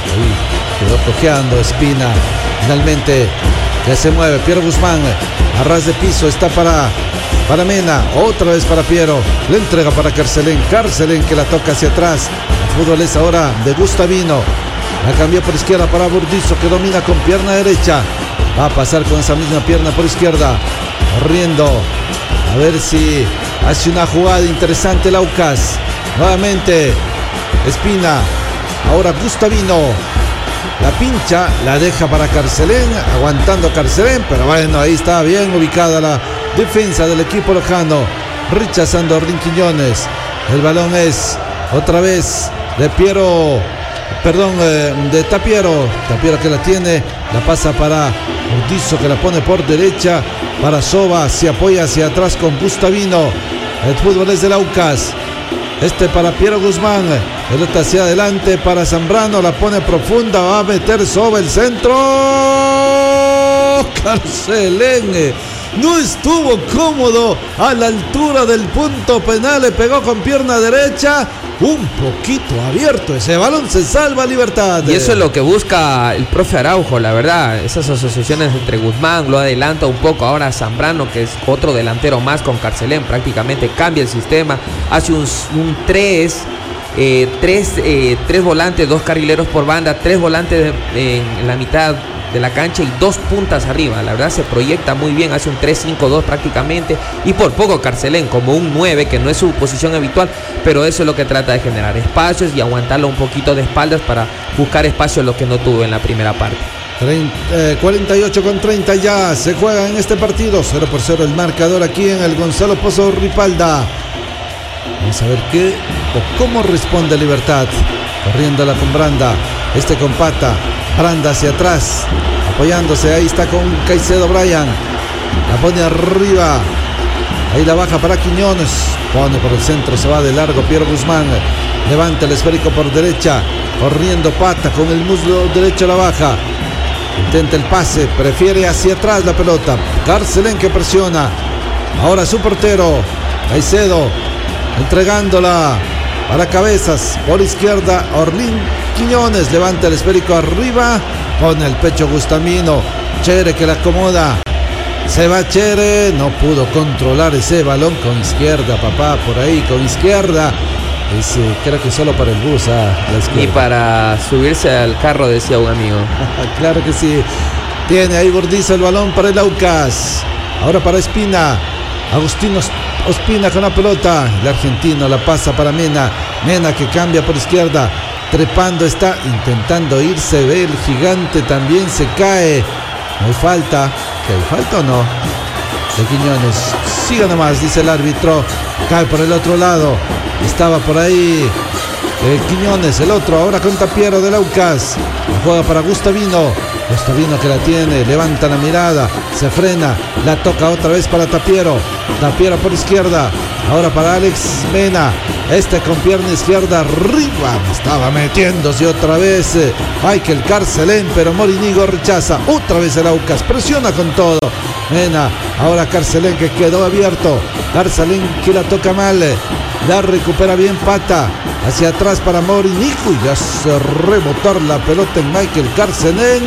Ahí quedó cojeando Espina. Finalmente ya se mueve Piero Guzmán a ras de piso, está para, para Mena, otra vez para Piero, le entrega para Carcelén, Carcelén que la toca hacia atrás. El fútbol es ahora de Gustavino, la cambió por izquierda para Burdizo, que domina con pierna derecha, va a pasar con esa misma pierna por izquierda, corriendo a ver si hace una jugada interesante el Aucas. Nuevamente Espina, ahora Gustavino, la pincha, la deja para Carcelén, aguantando Carcelén, pero bueno, ahí está bien ubicada la defensa del equipo lojano, rechazando a Orlín Quiñones. El balón es otra vez de Piero, perdón, eh, de Tapiero, Tapiero que la tiene, la pasa para Burdizo, que la pone por derecha, para Soba, se apoya hacia atrás con Gustavino. El fútbol es del Aucas. Este para Piero Guzmán, pelota hacia adelante para Zambrano, la pone profunda, va a meter Soba el centro. Carcelén no estuvo cómodo a la altura del punto penal, le pegó con pierna derecha, un poquito abierto, ese balón se salva Libertad. Y eso es lo que busca el profe Araujo, la verdad, esas asociaciones entre Guzmán, lo adelanta un poco ahora Zambrano, que es otro delantero más con Carcelén, prácticamente cambia el sistema, hace un, un tres, eh, tres, eh, tres volantes, dos carrileros por banda, tres volantes de, en, en la mitad de la cancha y dos puntas arriba. La verdad se proyecta muy bien, hace un tres cinco dos prácticamente, y por poco Carcelén como un nueve, que no es su posición habitual, pero eso es lo que trata de generar espacios y aguantarlo un poquito de espaldas para buscar espacios, lo que no tuvo en la primera parte. treinta, eh, cuarenta y ocho con treinta ya se juega en este partido, cero por cero el marcador aquí en el Gonzalo Pozo Ripalda. Vamos a ver qué o cómo responde Libertad, corriéndola con Branda, este con Pata, Branda hacia atrás, apoyándose, ahí está con Caicedo Brian, la pone arriba, ahí la baja para Quiñones, pone por el centro, se va de largo Piero Guzmán, levanta el esférico por derecha, corriendo Pata, con el muslo derecho la baja, intenta el pase, prefiere hacia atrás la pelota, Carcelén que presiona, ahora su portero, Caicedo, entregándola para Cabezas, por izquierda Orlín Quiñones, levanta el esférico arriba, pone el pecho Gustavino, Chere que la acomoda, se va Chere, no pudo controlar ese balón con izquierda, papá, por ahí con izquierda, es, eh, creo que solo para el bus, ah, la izquierda. Y para subirse al carro, decía un amigo. Claro que sí, tiene ahí Burdizo el balón para el Aucas, ahora para Espina, Agustino Ospina con la pelota, el argentino la pasa para Mena, Mena que cambia por izquierda, trepando está, intentando irse, ve el gigante, también se cae, no hay falta, ¿que hay falta o no? De Quiñones, siga nomás, dice el árbitro, cae por el otro lado, estaba por ahí eh, Quiñones, el otro, ahora con Tapiero del Aucas, la juega para Gustavino, Gustavino que la tiene, levanta la mirada, se frena, la toca otra vez para Tapiero, Tapiero por izquierda, ahora para Alex Mena, este con pierna izquierda arriba, estaba metiéndose otra vez eh, Michael Carcelén, pero Morinigo rechaza, otra vez el Aucas, presiona con todo, Mena, ahora Carcelén que quedó abierto, Carcelén que la toca mal, la recupera bien Pata, hacia atrás para Morinico y hace rebotar la pelota en Michael Carcelén.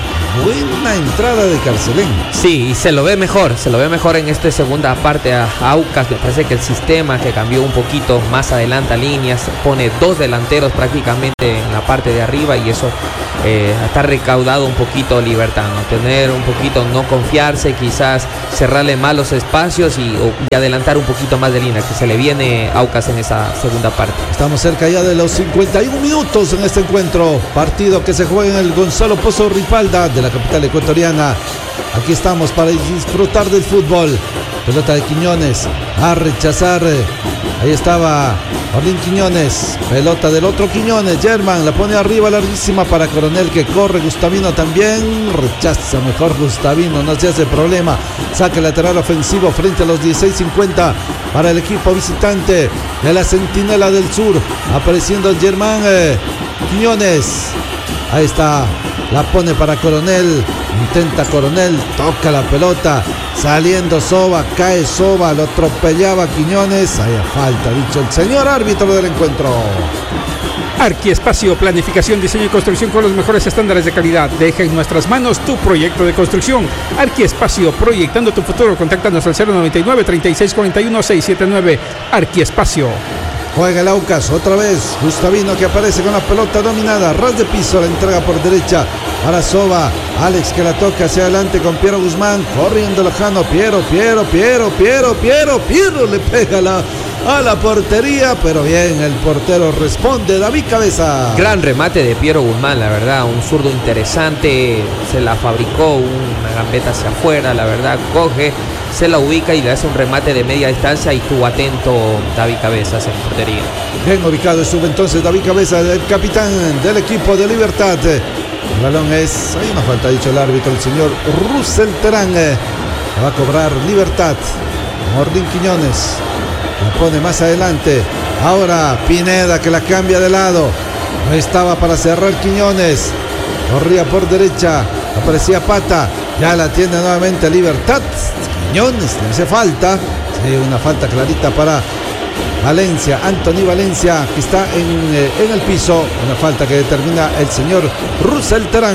Buena entrada de Carcelén. Sí, y se lo ve mejor, se lo ve mejor en esta segunda parte a Aucas. Me parece que el sistema que cambió un poquito más adelanta líneas, pone dos delanteros prácticamente en la parte de arriba y eso eh, está recaudado un poquito Libertad, ¿no? Tener un poquito, no confiarse, quizás cerrarle mal los espacios y, o, y adelantar un poquito más de línea, que se le viene a Aucas en esa segunda parte. Estamos cerca ya de los cincuenta y uno minutos en este encuentro, partido que se juega en el Gonzalo Pozo Ripalda de la capital ecuatoriana. Aquí estamos para disfrutar del fútbol. Pelota de Quiñones a rechazar. Ahí estaba Orlín Quiñones. Pelota del otro Quiñones. Germán la pone arriba larguísima para Coronel que corre. Gustavino también. Rechaza mejor Gustavino. No se hace problema. Saque lateral ofensivo frente a los dieciséis cincuenta para el equipo visitante de la Centinela del Sur. Apareciendo Germán eh, Quiñones. Ahí está. La pone para Coronel. Intenta Coronel. Toca la pelota. Saliendo Soba. Cae Soba. Lo atropellaba Quiñones. Hay falta, dicho el señor árbitro del encuentro. Arquiespacio, planificación, diseño y construcción con los mejores estándares de calidad. Deja en nuestras manos tu proyecto de construcción. Arquiespacio, proyectando tu futuro. Contáctanos al cero noventa y nueve, treinta y seis cuarenta y uno, seiscientos setenta y nueve. Arquiespacio. Juega el Aucas, otra vez Gustavino que aparece con la pelota dominada, ras de piso, la entrega por derecha para Soba, Alex que la toca hacia adelante con Piero Guzmán, corriendo lejano, Piero, Piero, Piero, Piero, Piero, Piero le pega la, a la portería, pero bien, el portero responde, David Cabeza. Gran remate de Piero Guzmán, la verdad, un zurdo interesante, se la fabricó, una gambeta hacia afuera, la verdad, coge, se la ubica y le hace un remate de media distancia y estuvo atento David Cabezas en portería. Bien ubicado estuvo entonces David Cabezas, el capitán del equipo de Libertad. El balón es, hay una falta, ha dicho el árbitro, el señor Russell Terán. Va a cobrar Libertad. Orlín Quiñones la pone más adelante. Ahora Pineda que la cambia de lado. No estaba para cerrar Quiñones. Corría por derecha. Aparecía Pata. Ya la tiene nuevamente Libertad. Quiñones le hace falta. Sí, una falta clarita para Valencia. Anthony Valencia que está en, eh, en el piso. Una falta que determina el señor Russell Terán.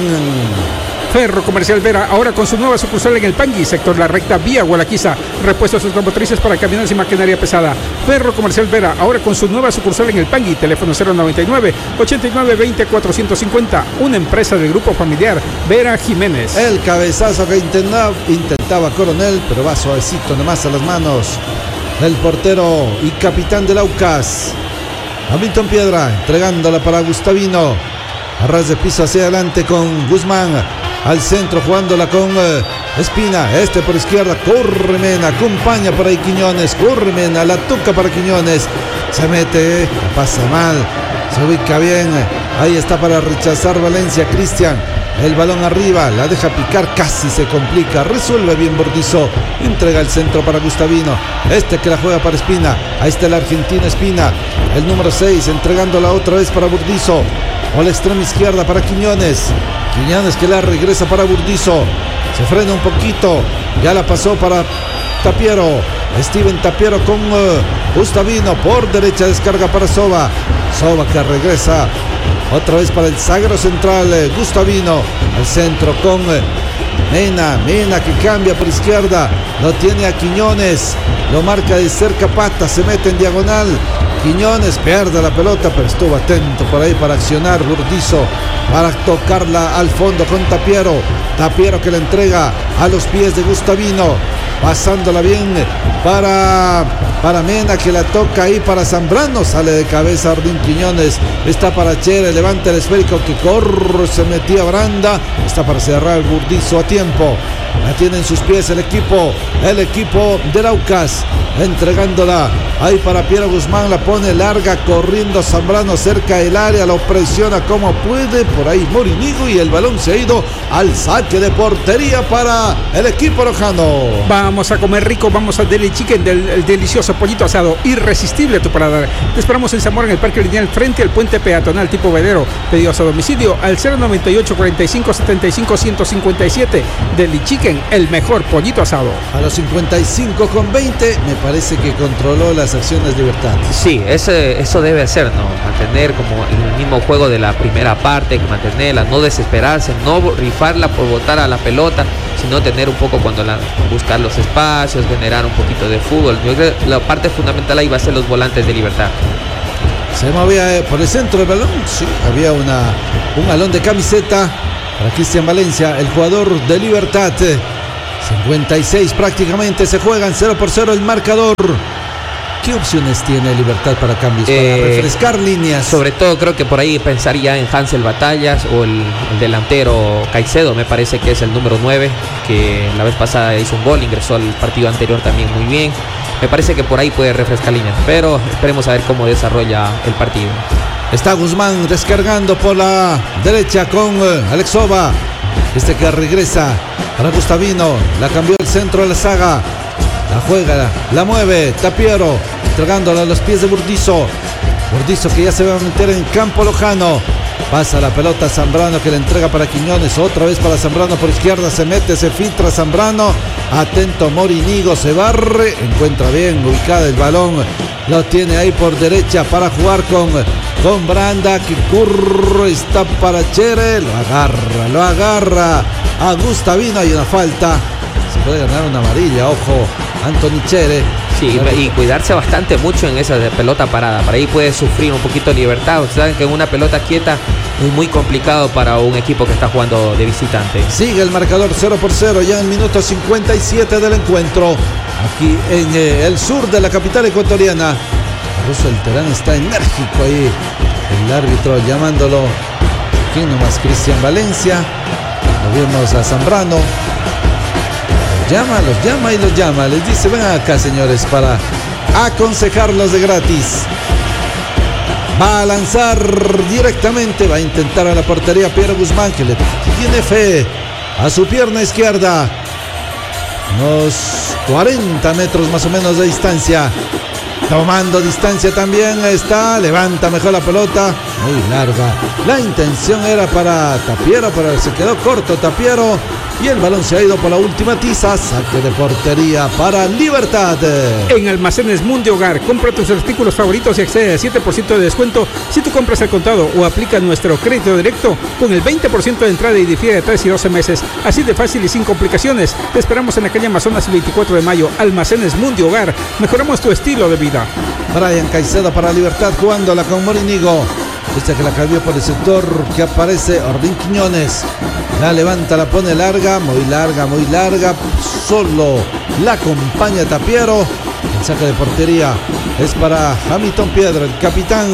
Ferro Comercial Vera, ahora con su nueva sucursal en el Pangui, sector La Recta, vía Gualaquiza. Repuestos automotrices para camiones y maquinaria pesada. Ferro Comercial Vera, ahora con su nueva sucursal en el Pangui. Teléfono cero noventa y nueve, ochenta y nueve, veinte, cuatrocientos cincuenta. Una empresa del grupo familiar Vera Jiménez. El cabezazo que intentaba, intentaba Coronel, pero va suavecito nomás a las manos del portero y capitán del Aucas. Hamilton Piedra entregándola para Gustavino. A ras de piso hacia adelante con Guzmán. Al centro jugándola con eh, Espina. Este por izquierda. Corre Mena. Acompaña por ahí Quiñones. Corre Mena. La toca para Quiñones. Se mete. La pasa mal. Se ubica bien. Ahí está para rechazar Valencia. Cristian. El balón arriba. La deja picar. Casi se complica. Resuelve bien Burdizo. Entrega el centro para Gustavino. Este que la juega para Espina. Ahí está el argentino Espina. El número seis. Entregándola otra vez para Burdizo. O la extrema izquierda para Quiñones. Quiñones que la regresa para Burdizo. Se frena un poquito. Ya la pasó para Tapiero. Steven Tapiero con uh, Gustavino. Por derecha descarga para Soba. Soba que regresa otra vez para el zaguero central. Uh, Gustavino. Al centro con uh, Mena. Mena que cambia por izquierda. Lo tiene a Quiñones. Lo marca de cerca Pata. Se mete en diagonal. Quiñones pierde la pelota, pero estuvo atento por ahí para accionar Burdizo, para tocarla al fondo con Tapiero. Tapiero que la entrega a los pies de Gustavino, pasándola bien para, para Mena que la toca ahí para Zambrano. Sale de cabeza Orlín Quiñones. Está para Chere, levanta el esférico que corre, se metía Branda. Está para cerrar Burdizo a tiempo. La tiene en sus pies el equipo, el equipo del Aucas, entregándola ahí para Piero Guzmán, la pone larga, corriendo Zambrano cerca del área, lo presiona como puede, por ahí Morinigo y el balón se ha ido al saque de portería para el equipo rojano. Vamos a comer rico, vamos al Deli Chicken, del el delicioso pollito asado, irresistible a tu paladar. Te esperamos en Zamora, en el Parque Lineal, frente al puente peatonal tipo Vedero. Pedidos a domicilio al cero noventa y ocho, cuarenta y cinco, setenta y cinco, ciento cincuenta y siete. Deli Chicken, el mejor pollito asado. A los cincuenta y cinco con veinte, me parece que controló las acciones Libertad. Sí, ese, eso debe ser, ¿no? Mantener como el mismo juego de la primera parte, mantenerla, no desesperarse, no rifarla por botar a la pelota, sino tener un poco cuando la, buscar los espacios, generar un poquito de fútbol. Yo creo que la parte fundamental ahí va a ser los volantes de Libertad. Se movía por el centro del balón, sí, había una, un balón de camiseta para Cristian Valencia, el jugador de Libertad. cincuenta y seis prácticamente se juegan, cero por cero el marcador. ¿Qué opciones tiene Libertad para cambios, eh, para refrescar líneas? Sobre todo creo que por ahí pensaría en Hansel Batallas o el, el delantero Caicedo, me parece que es el número nueve, que la vez pasada hizo un gol, ingresó al partido anterior también muy bien. Me parece que por ahí puede refrescar líneas, pero esperemos a ver cómo desarrolla el partido. Está Guzmán descargando por la derecha con uh, Alexova. Este que regresa para Gustavino, la cambió el centro de la saga, la juega, la mueve Tapiero, entregándola a los pies de Burdizo. Burdizo que ya se va a meter en campo lojano. Pasa la pelota a Zambrano, que le entrega para Quiñones, otra vez para Zambrano por izquierda, se mete, se filtra Zambrano, atento Morinigo, se barre, encuentra bien ubicada el balón, lo tiene ahí por derecha para jugar con, con Branda, que curro, está para Chere, lo agarra, lo agarra a Gustavino, hay una falta, se puede ganar una amarilla, ojo, Anthony Chere. Sí, y cuidarse bastante mucho en esa de pelota parada. Para ahí puede sufrir un poquito de libertad. Ustedes saben que en una pelota quieta es muy complicado para un equipo que está jugando de visitante. Sigue el marcador cero por cero ya en el minuto cincuenta y siete del encuentro. Aquí en eh, el sur de la capital ecuatoriana. Russo Terán está enérgico ahí. El árbitro llamándolo. ¿Quién nomás? Cristian Valencia. Lo vimos a Zambrano. Llama, los llama y los llama. Les dice, ven acá, señores, para aconsejarlos de gratis. Va a lanzar directamente, va a intentar a la portería Piero Guzmán, que le tiene fe a su pierna izquierda. Unos cuarenta metros más o menos de distancia. Tomando distancia también está, levanta mejor la pelota, muy larga. La intención era para Tapiero, pero se quedó corto Tapiero. Y el balón se ha ido por la última tiza. Saque de portería para Libertad. En Almacenes Mundi Hogar, compra tus artículos favoritos y accede al siete por ciento de descuento si tú compras al contado o aplica nuestro crédito directo con el veinte por ciento de entrada y difiere de tres y doce meses. Así de fácil y sin complicaciones. Te esperamos en la calle Amazonas el veinticuatro de mayo. Almacenes Mundi Hogar. Mejoramos tu estilo de vida. Brian Caicedo para Libertad jugándola con Morinigo. Esta que la cambió por el sector que aparece Ordín Quiñones. La levanta, la pone larga, muy larga, muy larga. Solo la acompaña Tapiero. El saque de portería es para Hamilton Piedra, el capitán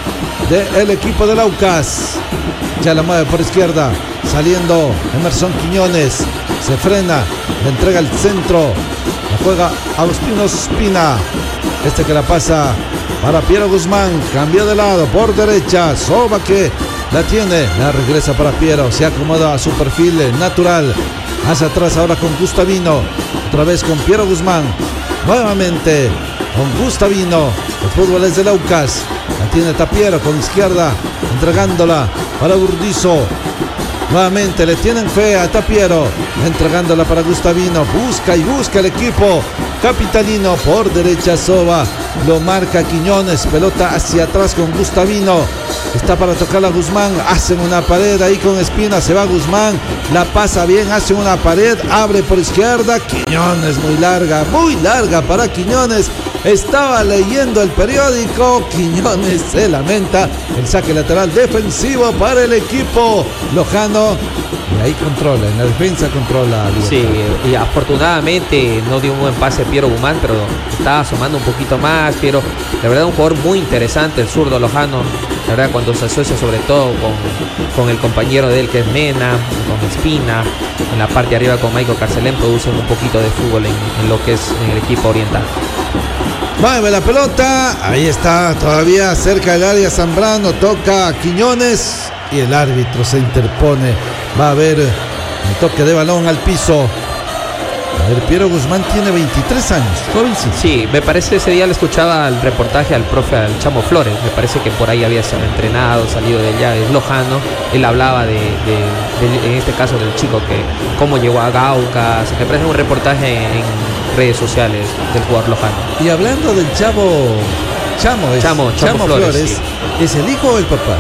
del equipo del Aucas. Ya la mueve por izquierda, saliendo Emerson Quiñones. Se frena, le entrega el centro. La juega Agustino Espina. Este que la pasa para Piero Guzmán, cambió de lado por derecha, Soba que la tiene, la regresa para Piero, se acomoda a su perfil natural, hacia atrás ahora con Gustavino, otra vez con Piero Guzmán, nuevamente con Gustavino, el fútbol es del Aucas, la tiene Tapiero con izquierda, entregándola para Burdizo. Nuevamente le tienen fe a Tapiero, entregándola para Gustavino, busca y busca el equipo capitalino por derecha. Soba, lo marca Quiñones, pelota hacia atrás con Gustavino, está para tocar a Guzmán, hacen una pared ahí con Espina, se va Guzmán, la pasa bien, hace una pared, abre por izquierda, Quiñones, muy larga, muy larga para Quiñones, estaba leyendo el periódico, Quiñones se lamenta, el saque lateral defensivo para el equipo lojano. Y ahí controla, en la defensa controla. Sí, y afortunadamente no dio un buen pase Piero Guzmán, pero estaba asomando un poquito más. Piero, la verdad, un jugador muy interesante, el zurdo lojano. La verdad, cuando se asocia sobre todo con, con el compañero de él, que es Mena, con Espina, en la parte de arriba con Maico Carcelén, producen un poquito de fútbol en, en lo que es en el equipo oriental. Mueve la pelota, ahí está, todavía cerca del área Zambrano, toca a Quiñones y el árbitro se interpone. Va a haber un toque de balón al piso. A ver, Piero Guzmán tiene veintitrés años, jovencito. Sí, me parece ese día le escuchaba el reportaje al profe, al Chamo Flores. Me parece que por ahí había entrenado, salido de allá, es lojano. Él hablaba de, de, de, en este caso del chico, que cómo llegó a Gaucas. Me parece un reportaje en redes sociales del jugador lojano. Y hablando del chavo Chamo, es, Chamo, Chamo, Chamo Flores, Flores, sí. ¿es el hijo o el papá?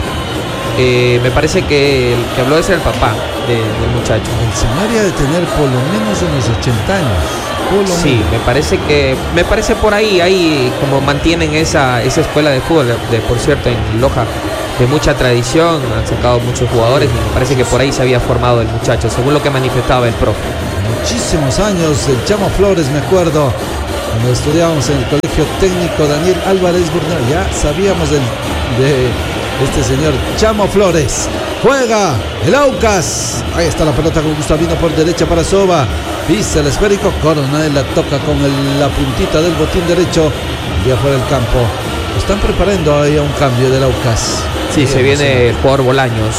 Eh, me parece que el que habló es el papá de, del muchacho. El señor ya de tener por lo menos unos ochenta años. Por lo Sí, menos. me parece que me parece por ahí, ahí como mantienen esa, esa escuela de fútbol, de, de, por cierto, en Loja, de mucha tradición, han sacado muchos jugadores y me parece que por ahí se había formado el muchacho, según lo que manifestaba el profe. Muchísimos años, el Chamo Flores, me acuerdo, cuando estudiábamos en el colegio técnico Daniel Álvarez Burnal, ya sabíamos del, de este señor Chamo Flores. Juega el Aucas, ahí está la pelota con Gustavino por derecha para Soba, pisa el esférico, Coronel la toca con el, la puntita del botín derecho, y afuera del campo. Están preparando ahí a un cambio del Aucas. Sí, se viene el jugador Bolaños.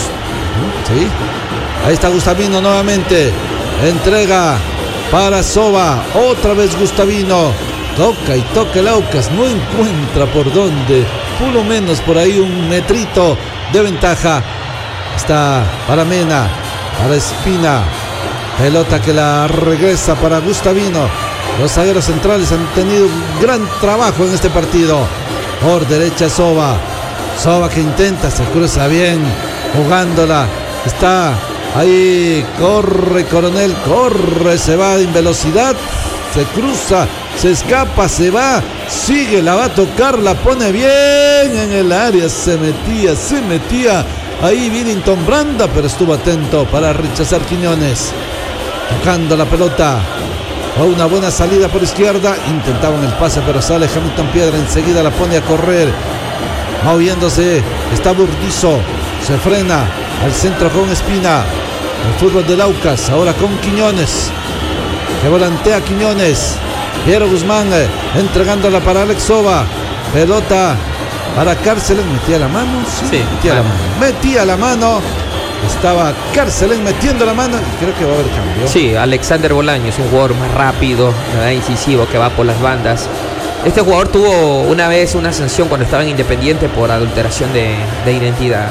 Sí, ahí está Gustavino nuevamente, entrega para Soba, otra vez Gustavino, toca y toca el Aucas, no encuentra por dónde, por lo menos por ahí un metrito de ventaja. Está para Mena, para Espina, pelota que la regresa para Gustavino. Los zagueros centrales han tenido un gran trabajo en este partido. Por derecha Soba, Soba que intenta, se cruza bien, jugándola, está ahí, corre Coronel, corre, se va en velocidad, se cruza, se escapa, se va, sigue, la va a tocar, la pone bien en el área, se metía, se metía, ahí Billington Branda, pero estuvo atento para rechazar Quiñones, tocando la pelota, a una buena salida por izquierda, intentaban el pase, pero sale Hamilton Piedra, enseguida la pone a correr, moviéndose, está Burdizo, se frena, al centro con Espina, el fútbol del Aucas, ahora con Quiñones, que volantea Quiñones, Piero Guzmán eh, entregándola para Alex Soba, pelota para Cárceles, metía la mano, sí, Sí, metía la mano, metía la mano, estaba Cárceles metiendo la mano, y creo que va a haber cambio. Sí, Alexander Bolaños, un jugador más rápido, ¿verdad? Incisivo, que va por las bandas. Este jugador tuvo una vez una sanción cuando estaba en Independiente por adulteración de, de identidad.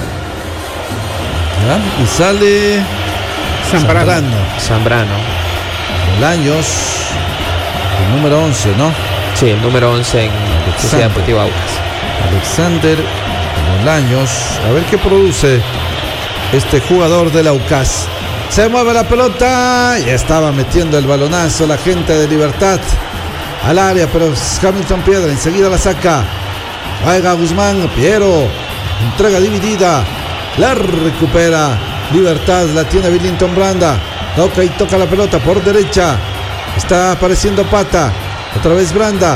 ¿Ya? Y sale Zambrano. Zambrano, Zambrano. Bolaños, el número once, ¿no? Sí, el número once en Sociedad Deportiva Aucas. Alexander Bolaños, a ver qué produce este jugador del Aucas. Se mueve la pelota, ya estaba metiendo el balonazo la gente de Libertad al área, pero Hamilton Piedra enseguida la saca. Juega Guzmán, Piero, entrega dividida, la recupera Libertad, la tiene Billington Branda, toca y toca la pelota por derecha, está apareciendo Pata, otra vez Branda,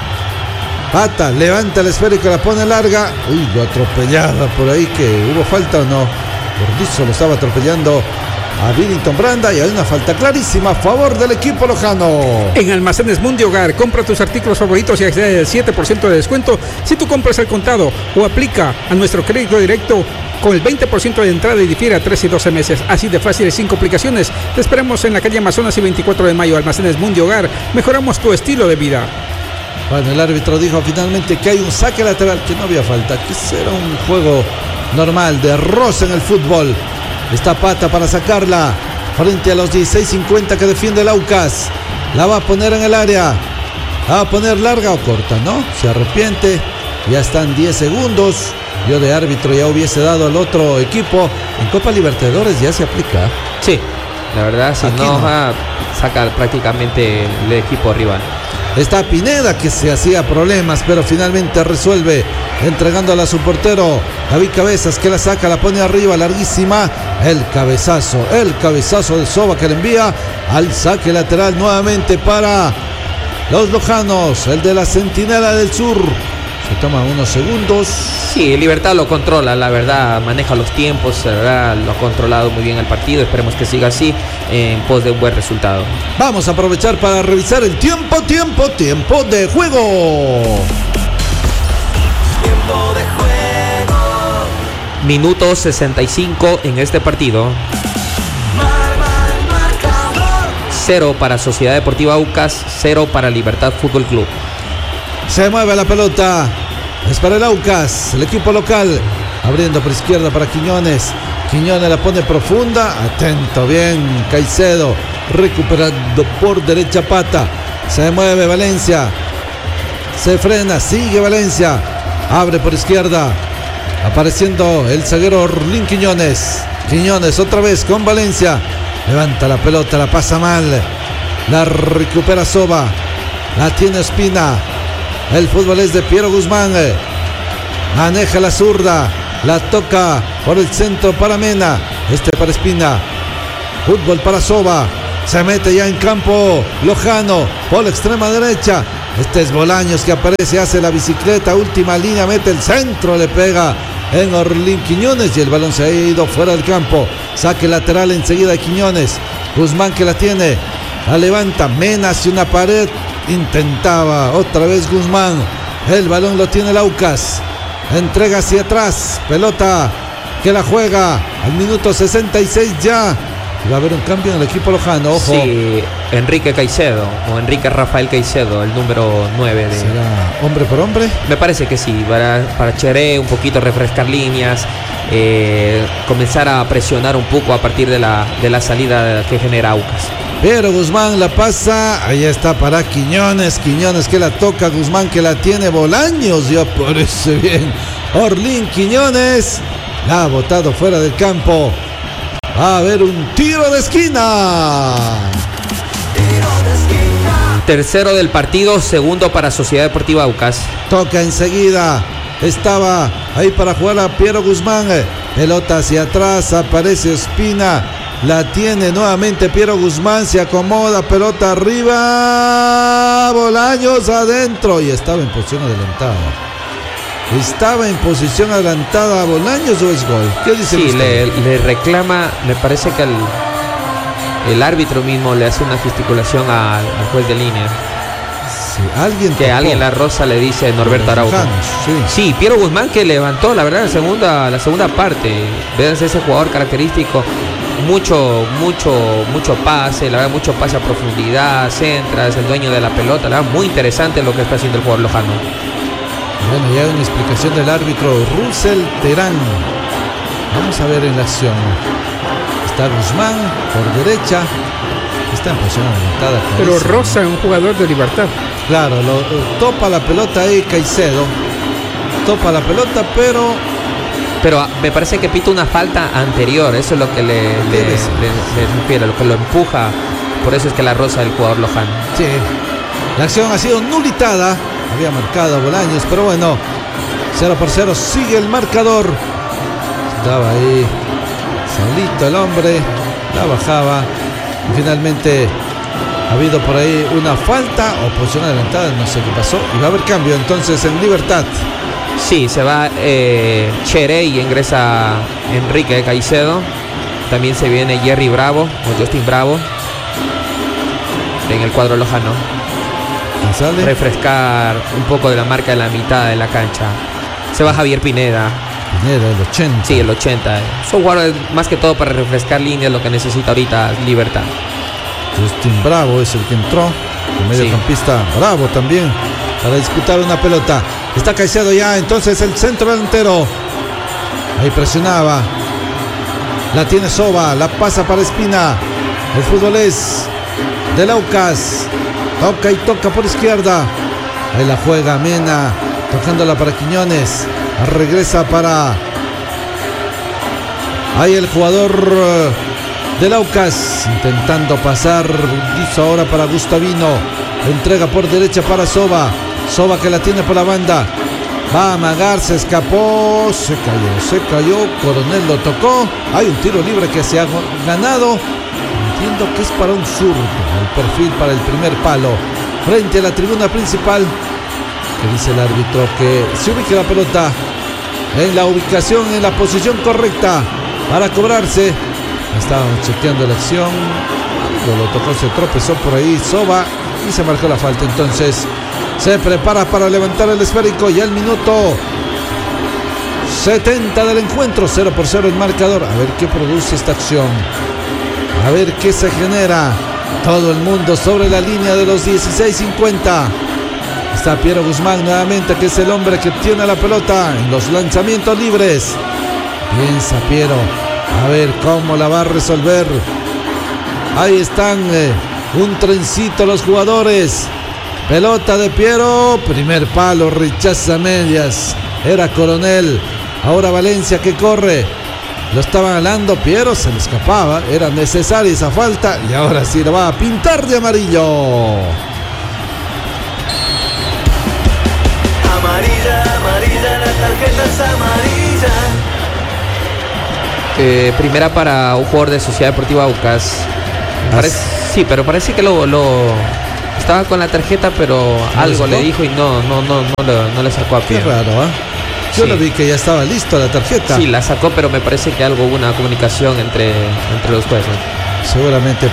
Pata, levanta el esférico, la pone larga, uy, lo atropellaba por ahí, que hubo falta o no, Gordizo lo estaba atropellando a Billington Branda y hay una falta clarísima a favor del equipo lojano. En Almacenes Mundi Hogar, compra tus artículos favoritos y accede al siete por ciento de descuento si tú compras al contado o aplica a nuestro crédito directo con el veinte por ciento de entrada y difiere a trece y doce meses. Así de fáciles, sin complicaciones. Te esperamos en la calle Amazonas y veinticuatro de mayo. Almacenes Mundi Hogar, mejoramos tu estilo de vida. Bueno, el árbitro dijo finalmente que hay un saque lateral, que no había falta, que será un juego normal de roce en el fútbol. Está Pata para sacarla frente a los dieciséis cincuenta que defiende el Aucas. La va a poner en el área. La va a poner larga o corta, ¿no? Se arrepiente. Ya están diez segundos. Yo de árbitro ya hubiese dado al otro equipo. En Copa Libertadores ya se aplica. Sí, la verdad, si Aquí no, no. va a sacar prácticamente el equipo rival. Está Pineda, que se hacía problemas, pero finalmente resuelve, entregándola a su portero David Cabezas, que la saca, la pone arriba, larguísima, el cabezazo, el cabezazo de Soba que le envía al saque lateral nuevamente para los lojanos, el de la Centinela del Sur. Se toma unos segundos. Sí, Libertad lo controla, la verdad, maneja los tiempos, la verdad, lo ha controlado muy bien el partido. Esperemos que siga así en pos de un buen resultado. Vamos a aprovechar para revisar el tiempo, tiempo, tiempo de juego. Tiempo de juego. Minuto sesenta y cinco en este partido. Marca el marcador. Cero para Sociedad Deportiva Aucas, cero para Libertad Fútbol Club. Se mueve la pelota. Es para el Aucas, el equipo local. Abriendo por izquierda para Quiñones. Quiñones la pone profunda. Atento, bien. Caicedo recuperando por derecha Pata. Se mueve Valencia. Se frena, sigue Valencia. Abre por izquierda. Apareciendo el zaguero Orlín Quiñones. Quiñones otra vez con Valencia. Levanta la pelota, la pasa mal. La recupera Soba. La tiene Espina. El fútbol es de Piero Guzmán. Maneja la zurda. La toca por el centro para Mena. Este para Espina. Fútbol para Soba. Se mete ya en campo Lojano por la extrema derecha. Este es Bolaños que aparece, hace la bicicleta, última línea, mete el centro, le pega en Orlín Quiñones y el balón se ha ido fuera del campo. Saque lateral enseguida de Quiñones. Guzmán que la tiene, la levanta, Mena hacia una pared, intentaba otra vez Guzmán. El balón lo tiene Laucas, entrega hacia atrás, pelota que la juega al minuto sesenta y seis ya. Va a haber un cambio en el equipo lojano, ojo. Sí, Enrique Caicedo o Enrique Rafael Caicedo, el número nueve de... ¿Será hombre por hombre? Me parece que sí, para, para Cheré un poquito refrescar líneas, eh, comenzar a presionar un poco a partir de la, de la salida que genera Aucas. Pero Guzmán la pasa, ahí está para Quiñones, Quiñones que la toca, Guzmán que la tiene, Bolaños ya parece bien. Orlín Quiñones la ha botado fuera del campo. Va a haber un tiro de esquina. Tiro de esquina. Tercero del partido, segundo para Sociedad Deportiva Aucas. Toca enseguida. Estaba ahí para jugar a Piero Guzmán. Pelota hacia atrás, aparece Espina. La tiene nuevamente Piero Guzmán, se acomoda, pelota arriba. Bolaños adentro y estaba en posición adelantada. ¿Estaba en posición adelantada Bolaños o es gol? ¿Qué dice Sí, usted? le, le reclama, me parece que el, el árbitro mismo le hace una gesticulación al, al juez de línea. Sí, alguien Que tocó. alguien la rosa le dice Norberto Araujo. Mexicanos, sí. Sí, Piero Guzmán que levantó, la verdad, la segunda, la segunda parte. Vean ese jugador característico. Mucho, mucho, mucho pase, la verdad, mucho pase a profundidad, centra, es el dueño de la pelota. La verdad, muy interesante lo que está haciendo el jugador lojano. Bueno, ya hay una explicación del árbitro Russell Terán. Vamos a ver en la acción. Está Guzmán por derecha. Está en posición adelantada. Pero clarísimo. roza un jugador de Libertad. Claro, lo, lo- topa la pelota ahí Caicedo. Topa la pelota, pero Pero ah, me parece que pita una falta anterior, eso es lo que le, le, Debe ser. le- le refiere, lo que lo empuja. Por eso es que la rosa del jugador lojano. sí. La acción ha sido nulitada. Había marcado Bolaños, pero bueno. cero por cero, sigue el marcador. Estaba ahí solito el hombre. La bajaba. Y finalmente ha habido por ahí una falta o posición adelantada, no sé qué pasó. Y va a haber cambio entonces en Libertad. Sí, se va eh, Cheré y ingresa Enrique Caicedo. También se viene Jerry Bravo o Justin Bravo en el cuadro lojano. ¿Quién sale? Refrescar un poco de la marca de la mitad de la cancha. Se va Javier Pineda. Pineda, el ochenta. Sí, el ochenta. Son jugadores más que todo para refrescar líneas, lo que necesita ahorita Libertad. Justin Bravo es el que entró. El mediocampista Bravo también. Para disputar una pelota. Está Caicedo ya. Entonces el centro delantero. Ahí presionaba. La tiene Soba. La pasa para Espina. El fútbol es de Laucas. Toca y toca por izquierda. Ahí la juega Mena. Tocándola para Quiñones. Regresa para. Ahí el jugador eh, de Laucas. Intentando pasar. Hizo ahora para Gustavino. Entrega por derecha para Soba. Soba que la tiene por la banda. Va a amagar, se escapó. Se cayó, se cayó. Coronel lo tocó. Hay un tiro libre que se ha ganado. Entiendo que es para un zurdo. El perfil para el primer palo. Frente a la tribuna principal. Que dice el árbitro que se ubique la pelota en la ubicación, en la posición correcta para cobrarse. Estábamos chequeando la acción. Algo lo tocó, se tropezó por ahí Soba y se marcó la falta. Entonces se prepara para levantar el esférico y al minuto setenta del encuentro, cero por cero el marcador. A ver qué produce esta acción. A ver qué se genera. Todo el mundo sobre la línea de los dieciséis cincuenta. Está Piero Guzmán nuevamente, que es el hombre que tiene la pelota en los lanzamientos libres. Piensa Piero, a ver cómo la va a resolver. Ahí están eh, Un trencito los jugadores. Pelota de Piero. Primer palo, rechaza medias. Era Coronel. Ahora Valencia que corre. Lo estaba ganando Piero, se le escapaba. Era necesaria esa falta. Y ahora sí lo va a pintar de amarillo. Amarilla, amarilla, la tarjeta es amarilla. Eh, primera para un jugador de Sociedad Deportiva Aucas. Parece, sí, pero parece que lo, lo estaba con la tarjeta, pero ¿No algo le le dijo y no, no, no, no, le, no le sacó a Qué Piero. raro, ¿ah? ¿eh? Yo Sí. lo vi que ya estaba listo la tarjeta. Sí, la sacó, pero me parece que algo hubo una comunicación entre, entre los jueces. Seguramente